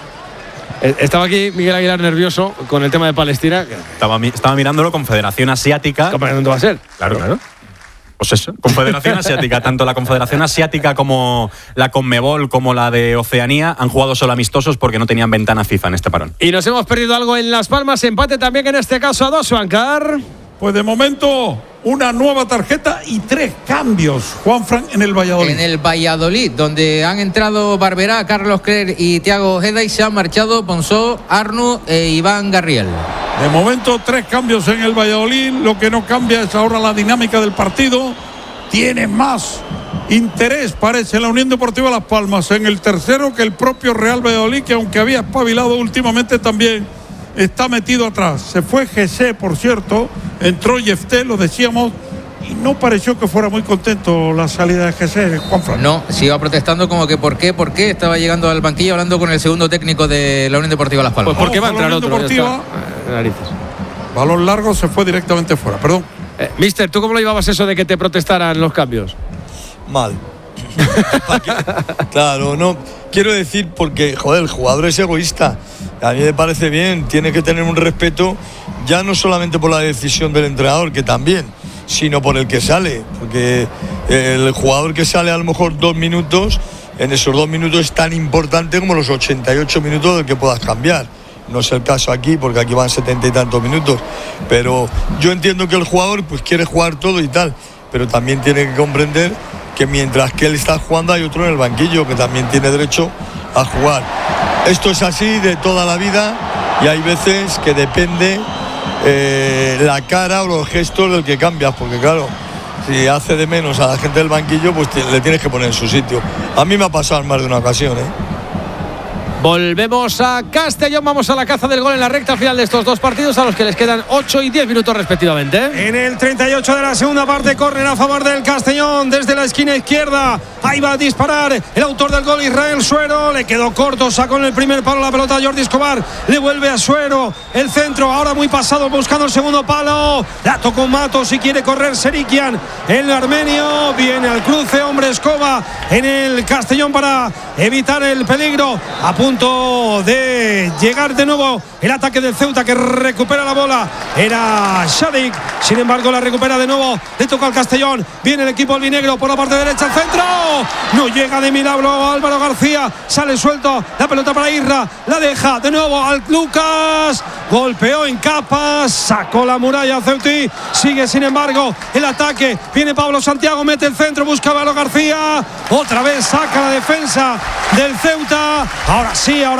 Estaba aquí Miguel Aguilar nervioso con el tema de Palestina. Estaba mirándolo Confederación Asiática. ¿Dónde va a ser? Claro. Pues eso, Confederación Asiática. Tanto la Confederación Asiática como la Conmebol como la de Oceanía han jugado solo amistosos porque no tenían ventana FIFA en este parón. Y nos hemos perdido algo en Las Palmas, empate también en este caso a 2, Juancar. Pues de momento una nueva tarjeta y 3 cambios, Juanfran, en el Valladolid. En el Valladolid, donde han entrado Barberá, Carlos Cler y Thiago Ojeda, y se han marchado Ponsó, Arnu e Iván Garriel. De momento 3 cambios en el Valladolid. Lo que no cambia es ahora la dinámica del partido. Tiene más interés, parece, la Unión Deportiva Las Palmas en el tercero que el propio Real Valladolid, que aunque había espabilado últimamente también está metido atrás. Se fue Jesse, por cierto, entró Yefté, lo decíamos, y no pareció que fuera muy contento la salida de Jesse, Juanfran. No, se iba protestando como que ¿por qué? Estaba llegando al banquillo hablando con el segundo técnico de la Unión Deportiva Las Palmas. Pues porque va a entrar otro. Balón largo, se fue directamente fuera, perdón. Mister, ¿tú cómo lo llevabas eso de que te protestaran los cambios? Mal. Claro, no. Quiero decir, porque, joder, el jugador es egoísta. A mí me parece bien, tiene que tener un respeto, ya no solamente por la decisión del entrenador, que también, sino por el que sale. Porque el jugador que sale a lo mejor 2 minutos, en esos 2 minutos es tan importante como los 88 minutos del que puedas cambiar. No es el caso aquí, porque aquí van 70 y tantos minutos. Pero yo entiendo que el jugador pues quiere jugar todo y tal, pero también tiene que comprender que mientras que él está jugando hay otro en el banquillo que también tiene derecho a jugar. Esto es así de toda la vida y hay veces que depende la cara o los gestos del que cambias, porque claro, si hace de menos a la gente del banquillo, pues le tienes que poner en su sitio. A mí me ha pasado en más de una ocasión, Volvemos a Castellón, vamos a la caza del gol en la recta final de estos 2 partidos, a los que les quedan 8 y 10 minutos respectivamente. En el 38 de la segunda parte, córner a favor del Castellón desde la esquina izquierda. Ahí va a disparar el autor del gol, Israel Suero. Le quedó corto, sacó en el primer palo la pelota Jordi Escobar. Le vuelve a Suero, el centro, ahora muy pasado, buscando el segundo palo. La tocó Matos, si quiere correr Serikian. El armenio viene al cruce, hombre Escoba en el Castellón para evitar el peligro. A punto de llegar de nuevo el ataque del Ceuta, que recupera la bola. Era Sadik, sin embargo la recupera de nuevo. Le toca al Castellón, viene el equipo albinegro por la parte derecha, al centro. No llega de milagro Álvaro García, sale suelto, la pelota para Irra, la deja de nuevo al Lucas. golpeó en capas, sacó la muralla Ceutí, sigue sin embargo el ataque, viene Pablo Santiago, mete el centro, busca a Álvaro García, otra vez saca la defensa del Ceuta, ahora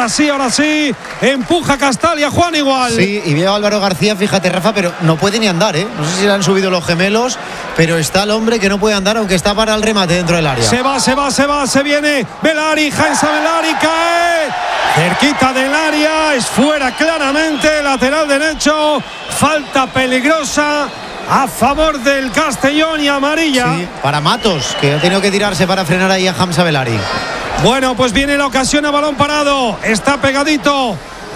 sí, empuja Castalia, Juan igual. Sí, y veo a Álvaro García, fíjate Rafa, pero no puede ni andar, no sé si le han subido los gemelos, pero está el hombre que no puede andar aunque está para el remate dentro del área. Se viene Belari, Hansa Belari cae cerquita del área, es fuera claramente, lateral derecho, falta peligrosa a favor del Castellón y amarilla. Sí, para Matos, que ha tenido que tirarse para frenar ahí a Hamza Belari. Bueno, pues viene la ocasión a balón parado, está pegadito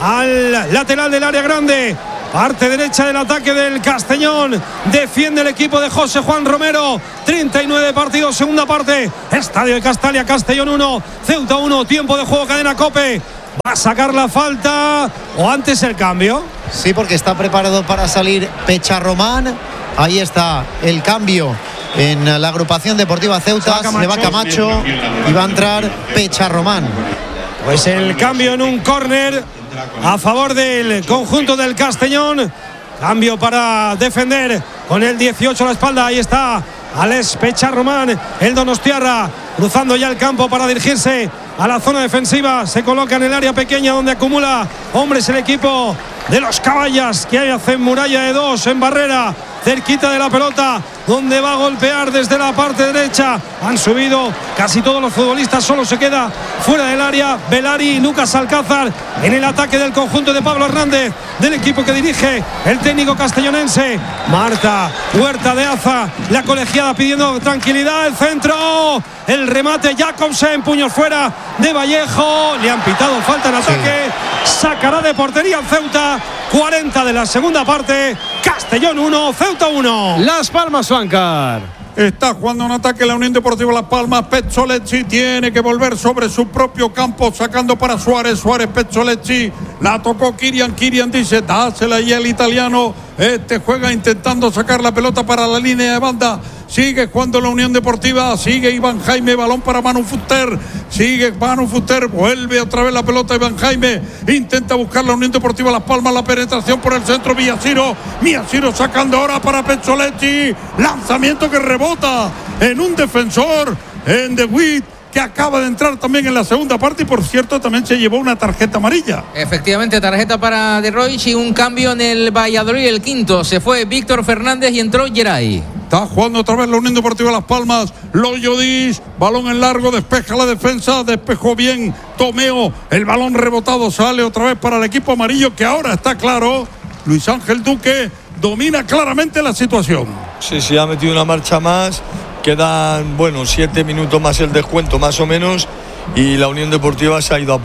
al lateral del área grande. Parte derecha del ataque del Castellón. Defiende el equipo de José Juan Romero. 39 partidos, segunda parte. Estadio de Castalia, Castellón 1, Ceuta 1. Tiempo de juego, cadena COPE. ¿Va a sacar la falta o antes el cambio? Sí, porque está preparado para salir Pecharromán. Ahí está el cambio en la agrupación deportiva Ceuta. Se va Camacho y va a entrar Pecharromán. Pues el cambio en un córner a favor del conjunto del Castellón. Cambio para defender con el 18 a la espalda. Ahí está Alex Pecharromán, el donostiarra, cruzando ya el campo para dirigirse a la zona defensiva. Se coloca en el área pequeña donde acumula hombres el equipo de los Caballas, que hacen muralla de dos en barrera, cerquita de la pelota, donde va a golpear desde la parte derecha. Han subido casi todos los futbolistas, solo se queda fuera del área Belari y Lucas Alcázar en el ataque del conjunto de Pablo Hernández, del equipo que dirige el técnico castellonense. Marta Huerta de Aza, la colegiada pidiendo tranquilidad, el centro, el remate, Jacobsen, puños fuera de Vallejo, le han pitado falta en ataque, sacará de portería al Ceuta. 40 de la segunda parte, Castellón 1, Ceuta 1. Las Palmas, Juancar. Está jugando un ataque la Unión Deportiva Las Palmas. Pezzolecci tiene que volver sobre su propio campo, sacando para Suárez. Pezzolecci, la tocó Kirian dice, dásela ahí el italiano. Juega intentando sacar la pelota para la línea de banda. Sigue jugando la Unión Deportiva, sigue Iván Jaime, balón para Manu Fuster, sigue Manu Fuster, vuelve otra vez la pelota Iván Jaime, intenta buscar la Unión Deportiva Las Palmas, la penetración por el centro, Miyashiro sacando ahora para Pezzolecci, lanzamiento que rebota en un defensor, en De Witt, que acaba de entrar también en la segunda parte y por cierto también se llevó una tarjeta amarilla. Efectivamente, tarjeta para De Roich y un cambio en el Valladolid, el quinto. Se fue Víctor Fernández y entró Geray. Está jugando otra vez la Unión Deportiva Las Palmas. Loyodis, balón en largo, despeja la defensa, despejó bien Tomeo. El balón rebotado sale otra vez para el equipo amarillo, que ahora está claro. Luis Ángel Duque domina claramente la situación. Sí, ha metido una marcha más. Quedan, 7 minutos más el descuento, más o menos. Y la Unión Deportiva se ha ido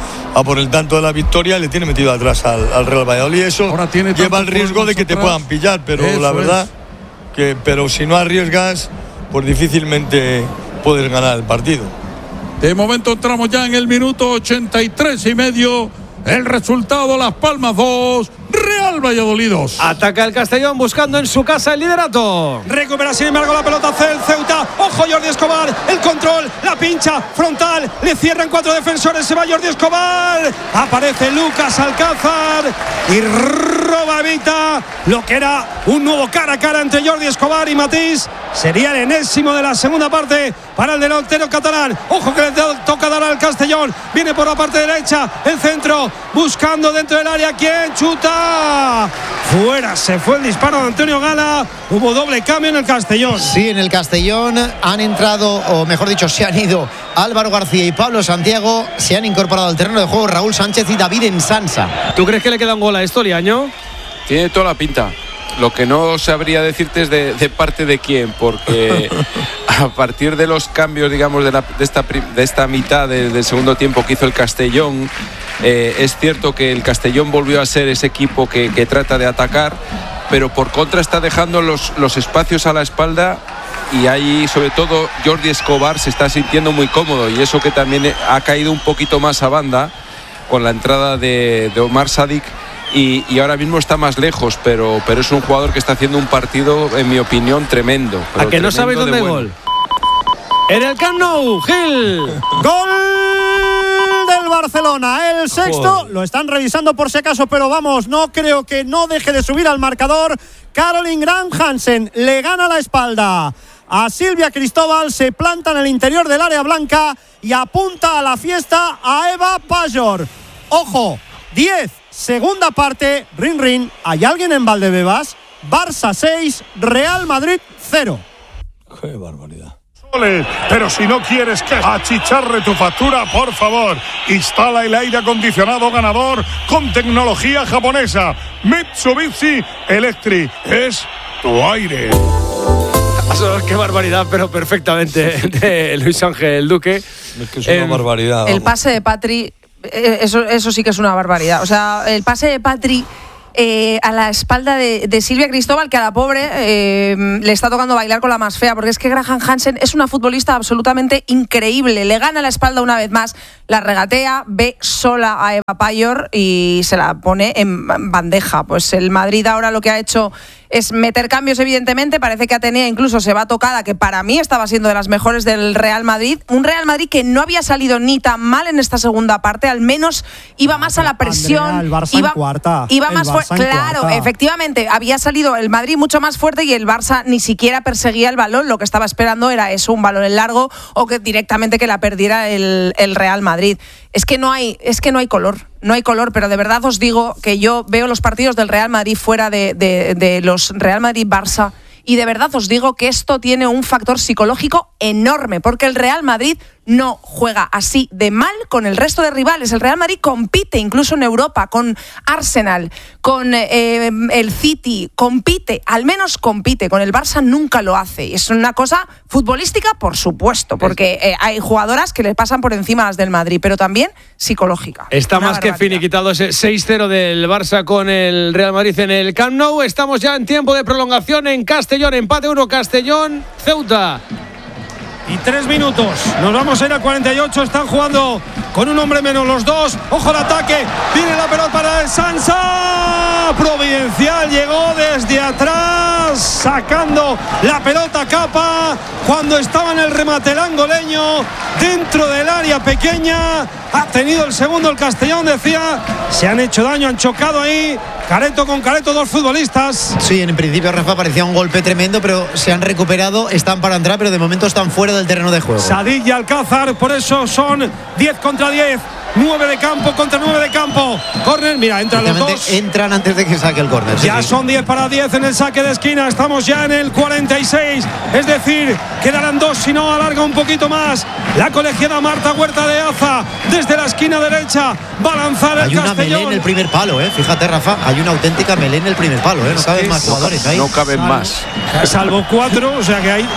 a por el tanto de la victoria y le tiene metido atrás al Real Valladolid. Eso lleva el riesgo de que te puedan pillar, pero la verdad pero si no arriesgas, pues difícilmente puedes ganar el partido. De momento entramos ya en el minuto 83 y medio. El resultado, Las Palmas 2, Real Valladolid 2. Ataca el Castellón buscando en su casa el liderato. Recupera sin embargo la pelota el Ceuta. Ojo Jordi Escobar, el control, la pincha frontal, le cierran 4 defensores, se va Jordi Escobar. Aparece Lucas Alcázar y roba Evita lo que era un nuevo cara a cara entre Jordi Escobar y Matís. Sería el enésimo de la segunda parte para el delantero catalán. Ojo que le toca dar al Castellón. Viene por la parte derecha, el centro, buscando dentro del área. ¿Quién chuta? Fuera, se fue el disparo de Antonio Gala. Hubo doble cambio en el Castellón. Sí, en el Castellón han entrado, o mejor dicho, se han ido Álvaro García y Pablo Santiago. Se han incorporado al terreno de juego Raúl Sánchez y David Ensansa. ¿Tú crees que le queda un gol a esto, Liaño? Tiene toda la pinta. Lo que no sabría decirte es de parte de quién, porque a partir de los cambios, digamos, de esta mitad del segundo tiempo que hizo el Castellón, es cierto que el Castellón volvió a ser ese equipo que trata de atacar, pero por contra está dejando los espacios a la espalda, y ahí sobre todo Jordi Escobar se está sintiendo muy cómodo, y eso que también ha caído un poquito más a banda con la entrada de Omar Sadik. Y ahora mismo está más lejos, pero es un jugador que está haciendo un partido, en mi opinión, tremendo. ¿A que no sabéis dónde hay gol? En el Camp Nou, Gil. Gol del Barcelona. El sexto, lo están revisando por si acaso, pero vamos, no creo que no deje de subir al marcador. Caroline Graham Hansen le gana la espalda a Silvia Cristóbal, se planta en el interior del área blanca y apunta a la fiesta a Eva Pajor. Ojo, 10, segunda parte, rin rin, ¿hay alguien en Valdebebas? Barça 6, Real Madrid 0. ¡Qué barbaridad! Pero si no quieres que achicharre tu factura, por favor, instala el aire acondicionado ganador con tecnología japonesa. Mitsubishi Electric es tu aire. Qué barbaridad, pero perfectamente de Luis Ángel Duque. Es que es una barbaridad. El pase de Patri, eso sí que es una barbaridad. O sea, el pase de Patri a la espalda de Silvia Cristóbal, que a la pobre le está tocando bailar con la más fea, porque es que Graham Hansen es una futbolista absolutamente increíble. Le gana la espalda una vez más, la regatea, ve sola a Eva Pajor y se la pone en bandeja. Pues el Madrid ahora lo que ha hecho es meter cambios, evidentemente. Parece que Atenea incluso se va tocada, que para mí estaba siendo de las mejores del Real Madrid. Un Real Madrid que no había salido ni tan mal en esta segunda parte, al menos iba más a la presión. Andrea, el Barça en cuarta. Iba más fuerte. Claro, efectivamente, había salido el Madrid mucho más fuerte y el Barça ni siquiera perseguía el balón. Lo que estaba esperando era eso, un balón en largo o que directamente que la perdiera el Real Madrid. Es que no hay color. No hay color, pero de verdad os digo que yo veo los partidos del Real Madrid fuera de los Real Madrid-Barça y de verdad os digo que esto tiene un factor psicológico enorme, porque el Real Madrid no juega así de mal con el resto de rivales. El Real Madrid compite incluso en Europa con Arsenal, con el City, compite, al menos compite. Con el Barça nunca lo hace. Es una cosa futbolística, por supuesto, porque hay jugadoras que le pasan por encima a las del Madrid, pero también psicológica. Está más que finiquitado ese 6-0 del Barça con el Real Madrid en el Camp Nou. Estamos ya en tiempo de prolongación en Castellón, empate 1 Castellón, Ceuta. Y 3 minutos. Nos vamos a ir a 48. Están jugando con un hombre menos los dos. Ojo al ataque. Viene la pelota para el Sansa. Providencial llegó desde atrás, sacando la pelota Capa cuando estaba en el remate el angoleño dentro del área pequeña. Ha tenido el segundo el Castellón, decía. Se han hecho daño, han chocado ahí. Careto con Careto, dos futbolistas. Sí, en principio, Rafa, parecía un golpe tremendo, pero se han recuperado, están para entrar, pero de momento están fuera del terreno de juego. Sadik y Alcázar, por eso son 10 contra 10. 9 de campo contra 9 de campo. Córner, mira, entran los dos. Entran antes de que saque el córner. Ya son 10 para 10 en el saque de esquina. Estamos ya en el 46. Es decir, quedarán 2 si no alarga un poquito más. La colegiada Marta Huerta de Aza desde la esquina derecha va a lanzar el Castellón. Hay una melé en el primer palo, fíjate, Rafa. Hay una auténtica melé en el primer palo, No caben más jugadores ahí. No caben más. Salvo 4, o sea que hay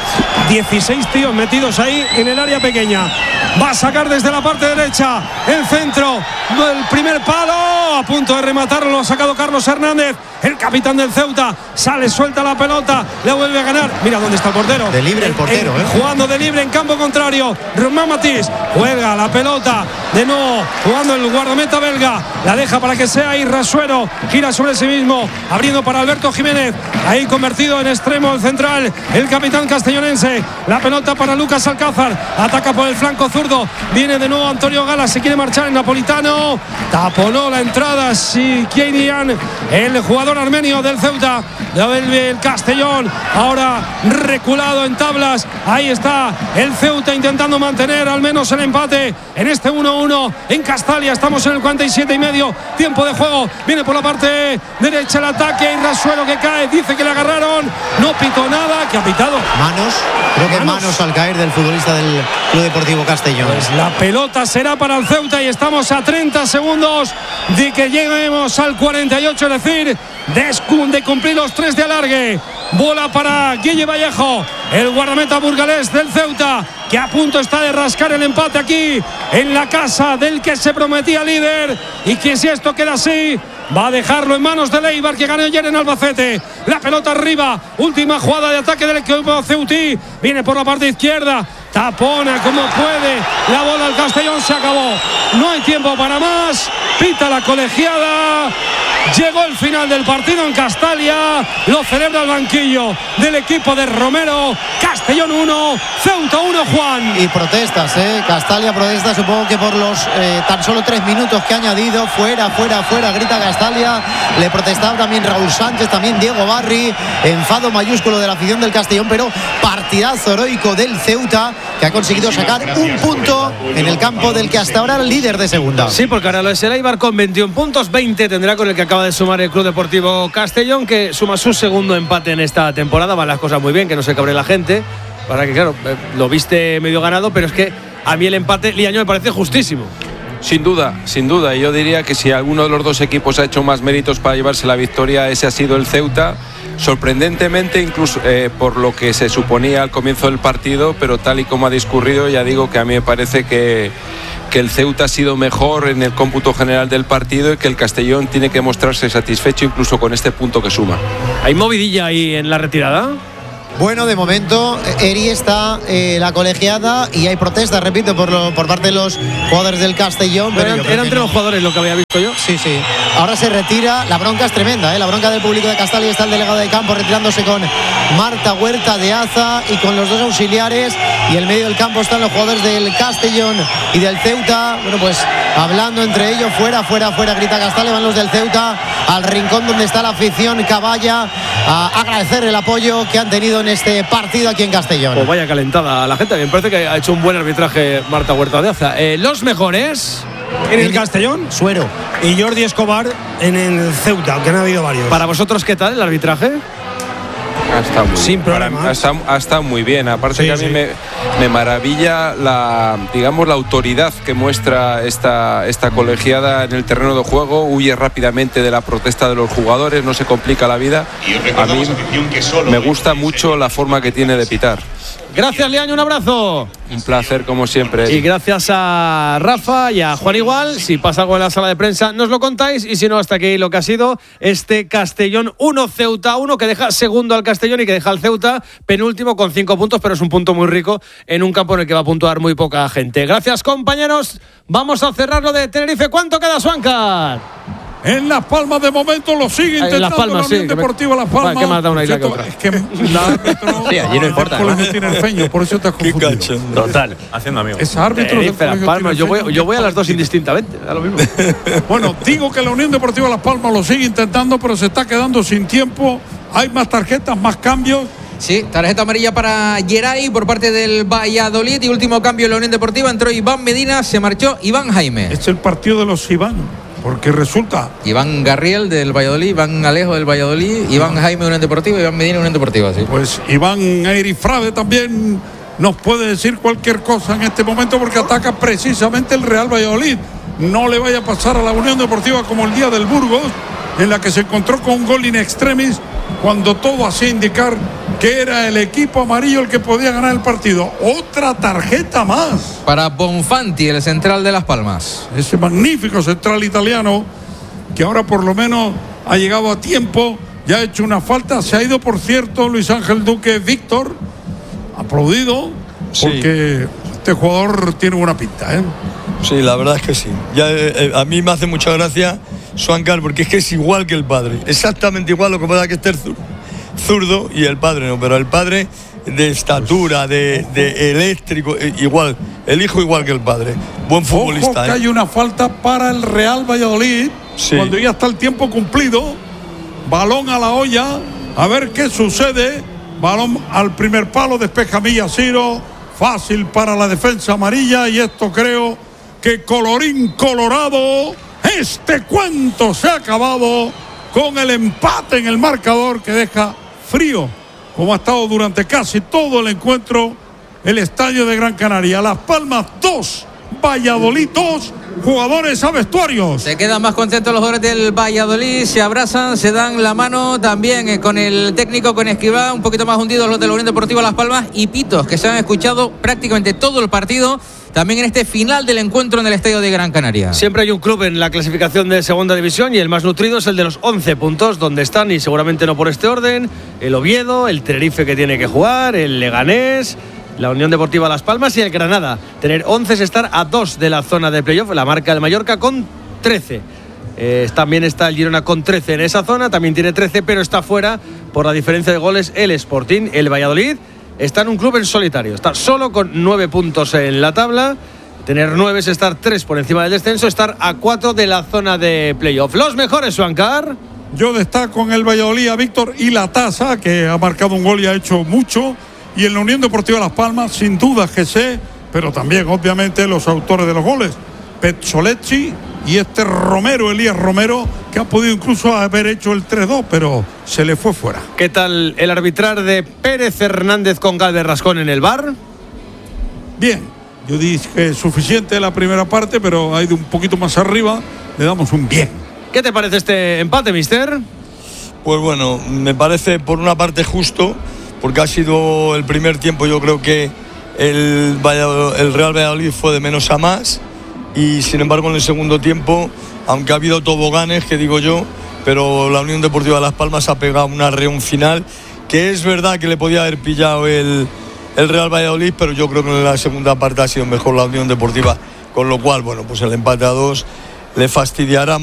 16 tíos metidos ahí en el área pequeña. Va a sacar desde la parte derecha el centro del primer palo, a punto de rematarlo, lo ha sacado Carlos Hernández, el capitán del Ceuta. Sale, suelta la pelota, le vuelve a ganar. Mira dónde está el portero. De libre el portero, jugando de libre en campo contrario. Román Matís juega la pelota de nuevo, jugando el guardameta belga. La deja para que sea Irrasuero, gira sobre sí mismo, abriendo para Alberto Jiménez. Ahí convertido en extremo el central, el capitán castellonense. La pelota para Lucas Alcázar, ataca por el flanco zurdo. Viene de nuevo Antonio Gala, se quiere marchar en Napolitano. Taponó la entrada Sikianian, el jugador armenio del Ceuta. El Castellón ahora reculado en tablas. Ahí está el Ceuta intentando mantener al menos el empate en este 1-1 en Castalia. Estamos en el 47 y medio, tiempo de juego. Viene por la parte derecha el ataque, Irrasuelo que cae, dice que le agarraron, no pitó nada. ¿Qué ha pitado? Manos, creo que manos al caer del futbolista del Club Deportivo Castellón. Pues la pelota será para el Ceuta y estamos a 30 segundos de que lleguemos al 48, es decir, de cumplir los 3 de alargue. Bola para Guille Vallejo, el guardameta burgalés del Ceuta, que a punto está de rascar el empate aquí en la casa del que se prometía líder, y que si esto queda así va a dejarlo en manos de Leibar, que ganó ayer en Albacete. La pelota arriba, última jugada de ataque del equipo ceutí, viene por la parte izquierda, tapona como puede la bola al Castellón, se acabó, no hay tiempo para más, pita la colegiada Llegó el final del partido en Castalia. Lo celebra el banquillo del equipo de Romero. Castellón 1, Ceuta 1, Juan. Y protestas, Castalia protesta, supongo que por los tan solo 3 minutos que ha añadido. Fuera, grita Castalia. Le protestaba también Raúl Sánchez, también Diego Barri. Enfado mayúsculo de la afición del Castellón, pero partidazo heroico del Ceuta, que ha conseguido sacar un punto en el campo del que hasta ahora era el líder de segunda. Sí, porque ahora lo es el Eibar con 21 puntos, 20 tendrá con el que acaba de sumar el Club Deportivo Castellón, que suma su segundo empate en esta temporada. Van las cosas muy bien, que no se cabre la gente, para que, claro, lo viste medio ganado, pero es que a mí el empate Liaño me parece justísimo. Sin duda. Yo diría que si alguno de los dos equipos ha hecho más méritos para llevarse la victoria, ese ha sido el Ceuta. Sorprendentemente, incluso por lo que se suponía al comienzo del partido, pero tal y como ha discurrido, ya digo que a mí me parece que el Ceuta ha sido mejor en el cómputo general del partido y que el Castellón tiene que mostrarse satisfecho incluso con este punto que suma. ¿Hay movidilla ahí en la retirada? Bueno, de momento Eri está la colegiada y hay protestas, repito, por parte de los jugadores del Castellón. Pero era entre los jugadores lo que había visto yo. Sí. Ahora se retira. La bronca es tremenda, la bronca del público de Castalia. Está el delegado de campo retirándose con Marta Huerta de Aza y con los dos auxiliares. Y en medio del campo están los jugadores del Castellón y del Ceuta. Bueno, pues hablando entre ellos. Fuera, grita Castalia. Van los del Ceuta al rincón donde está la afición caballa a agradecer el apoyo que han tenido en este partido aquí en Castellón. Pues vaya calentada la gente. Me parece que ha hecho un buen arbitraje Marta Huerta de Aza. Los mejores en el Castellón, Suero y Jordi Escobar en el Ceuta, que han habido varios. Para vosotros, ¿qué tal el arbitraje? Ha estado muy bien. Aparte que a mí me maravilla la autoridad que muestra esta colegiada en el terreno de juego. Huye rápidamente de la protesta de los jugadores, no se complica la vida. A mí me gusta mucho la forma que tiene de pitar. Gracias, Liaño, un abrazo. Un placer, como siempre. Y gracias a Rafa y a Juan igual. Si pasa algo en la sala de prensa, nos lo contáis. Y si no, hasta aquí lo que ha sido este Castellón 1, Ceuta 1, que deja segundo al Castellón y que deja al Ceuta penúltimo con 5 puntos, pero es un punto muy rico en un campo en el que va a puntuar muy poca gente. Gracias, compañeros. Vamos a cerrar lo de Tenerife. ¿Cuánto queda, Suancar? En Las Palmas de momento lo sigue intentando Las Palmas, la Unión Deportiva Las Palmas. ¿Qué más da una isla que otra? Es que la árbitro sí, allí no importa, ¿no? tiene el feño, por eso te has confundido. Total, haciendo amigos. Es árbitro del Las Palmas. Yo voy a las dos indistintamente, da lo mismo. Bueno, digo que la Unión Deportiva Las Palmas lo sigue intentando, pero se está quedando sin tiempo. Hay más tarjetas, más cambios. Sí, tarjeta amarilla para Geray por parte del Valladolid. Y último cambio en la Unión Deportiva. Entró Iván Medina, se marchó Iván Jaime. Es el partido de los Iván. Porque resulta... Iván Garriel del Valladolid, Iván Alejo del Valladolid, Iván Jaime Unión Deportiva, Iván Medina Unión Deportiva, sí. Pues Iván Eirifrade también nos puede decir cualquier cosa en este momento porque ataca precisamente el Real Valladolid. No le vaya a pasar a la Unión Deportiva como el día del Burgos, en la que se encontró con un gol in extremis, cuando todo hacía indicar que era el equipo amarillo el que podía ganar el partido. Otra tarjeta más para Bonfanti, el central de Las Palmas. Ese magnífico central italiano que ahora por lo menos ha llegado a tiempo, ya ha hecho una falta. Se ha ido, por cierto, Luis Ángel Duque Víctor, aplaudido, porque este jugador tiene buena pinta, ¿eh? Sí, la verdad es que sí. Ya, a mí me hace mucha gracia Suancar, porque es que es igual que el padre, exactamente igual. Lo que pasa es que este es zurdo y el padre no, pero el padre de estatura, de eléctrico, igual, el hijo igual que el padre. Buen futbolista. Ojo que hay una falta para el Real Valladolid, cuando ya está el tiempo cumplido. Balón a la olla, a ver qué sucede. Balón al primer palo, despeja Millaciro, fácil para la defensa amarilla. Y esto creo que colorín colorado, este cuento se ha acabado con el empate en el marcador que deja frío, como ha estado durante casi todo el encuentro, el estadio de Gran Canaria. Las Palmas 2, Valladolid 2, jugadores a vestuarios. Se quedan más contentos los jugadores del Valladolid, se abrazan, se dan la mano también con el técnico, con Escribá, un poquito más hundidos los de la Unión Deportiva Las Palmas, y pitos que se han escuchado prácticamente todo el partido, también en este final del encuentro en el estadio de Gran Canaria. Siempre hay un club en la clasificación de segunda división y el más nutrido es el de los 11 puntos, donde están, y seguramente no por este orden, el Oviedo, el Tenerife que tiene que jugar, el Leganés, la Unión Deportiva Las Palmas y el Granada. Tener 11 es estar a 2 de la zona de playoff, la marca del Mallorca con 13. También está el Girona con 13 en esa zona, también tiene 13, pero está fuera por la diferencia de goles el Sporting. El Valladolid está en un club en solitario, está solo con 9 puntos en la tabla. Tener 9 es estar 3 por encima del descenso, estar a 4 de la zona de playoff. Los mejores, Juancar. Yo destaco en el Valladolid a Víctor Ilatasa, que ha marcado un gol y ha hecho mucho. Y en la Unión Deportiva Las Palmas, sin duda Jesse, pero también, obviamente, los autores de los goles. Pezzolecci y Romero, Elías Romero, que ha podido incluso haber hecho el 3-2, pero se le fue fuera. ¿Qué tal el arbitrar de Pérez Hernández con Galvez Rascón en el VAR? Bien, yo dije suficiente la primera parte, pero ha ido un poquito más arriba, le damos un bien. ¿Qué te parece este empate, mister? Pues bueno, me parece por una parte justo, porque ha sido el primer tiempo, yo creo que el Real Valladolid fue de menos a más, y sin embargo en el segundo tiempo, aunque ha habido toboganes, que digo yo, pero la Unión Deportiva Las Palmas ha pegado una reunión final, que es verdad que le podía haber pillado el Real Valladolid, pero yo creo que en la segunda parte ha sido mejor la Unión Deportiva, con lo cual, bueno, pues el empate a 2 le fastidiará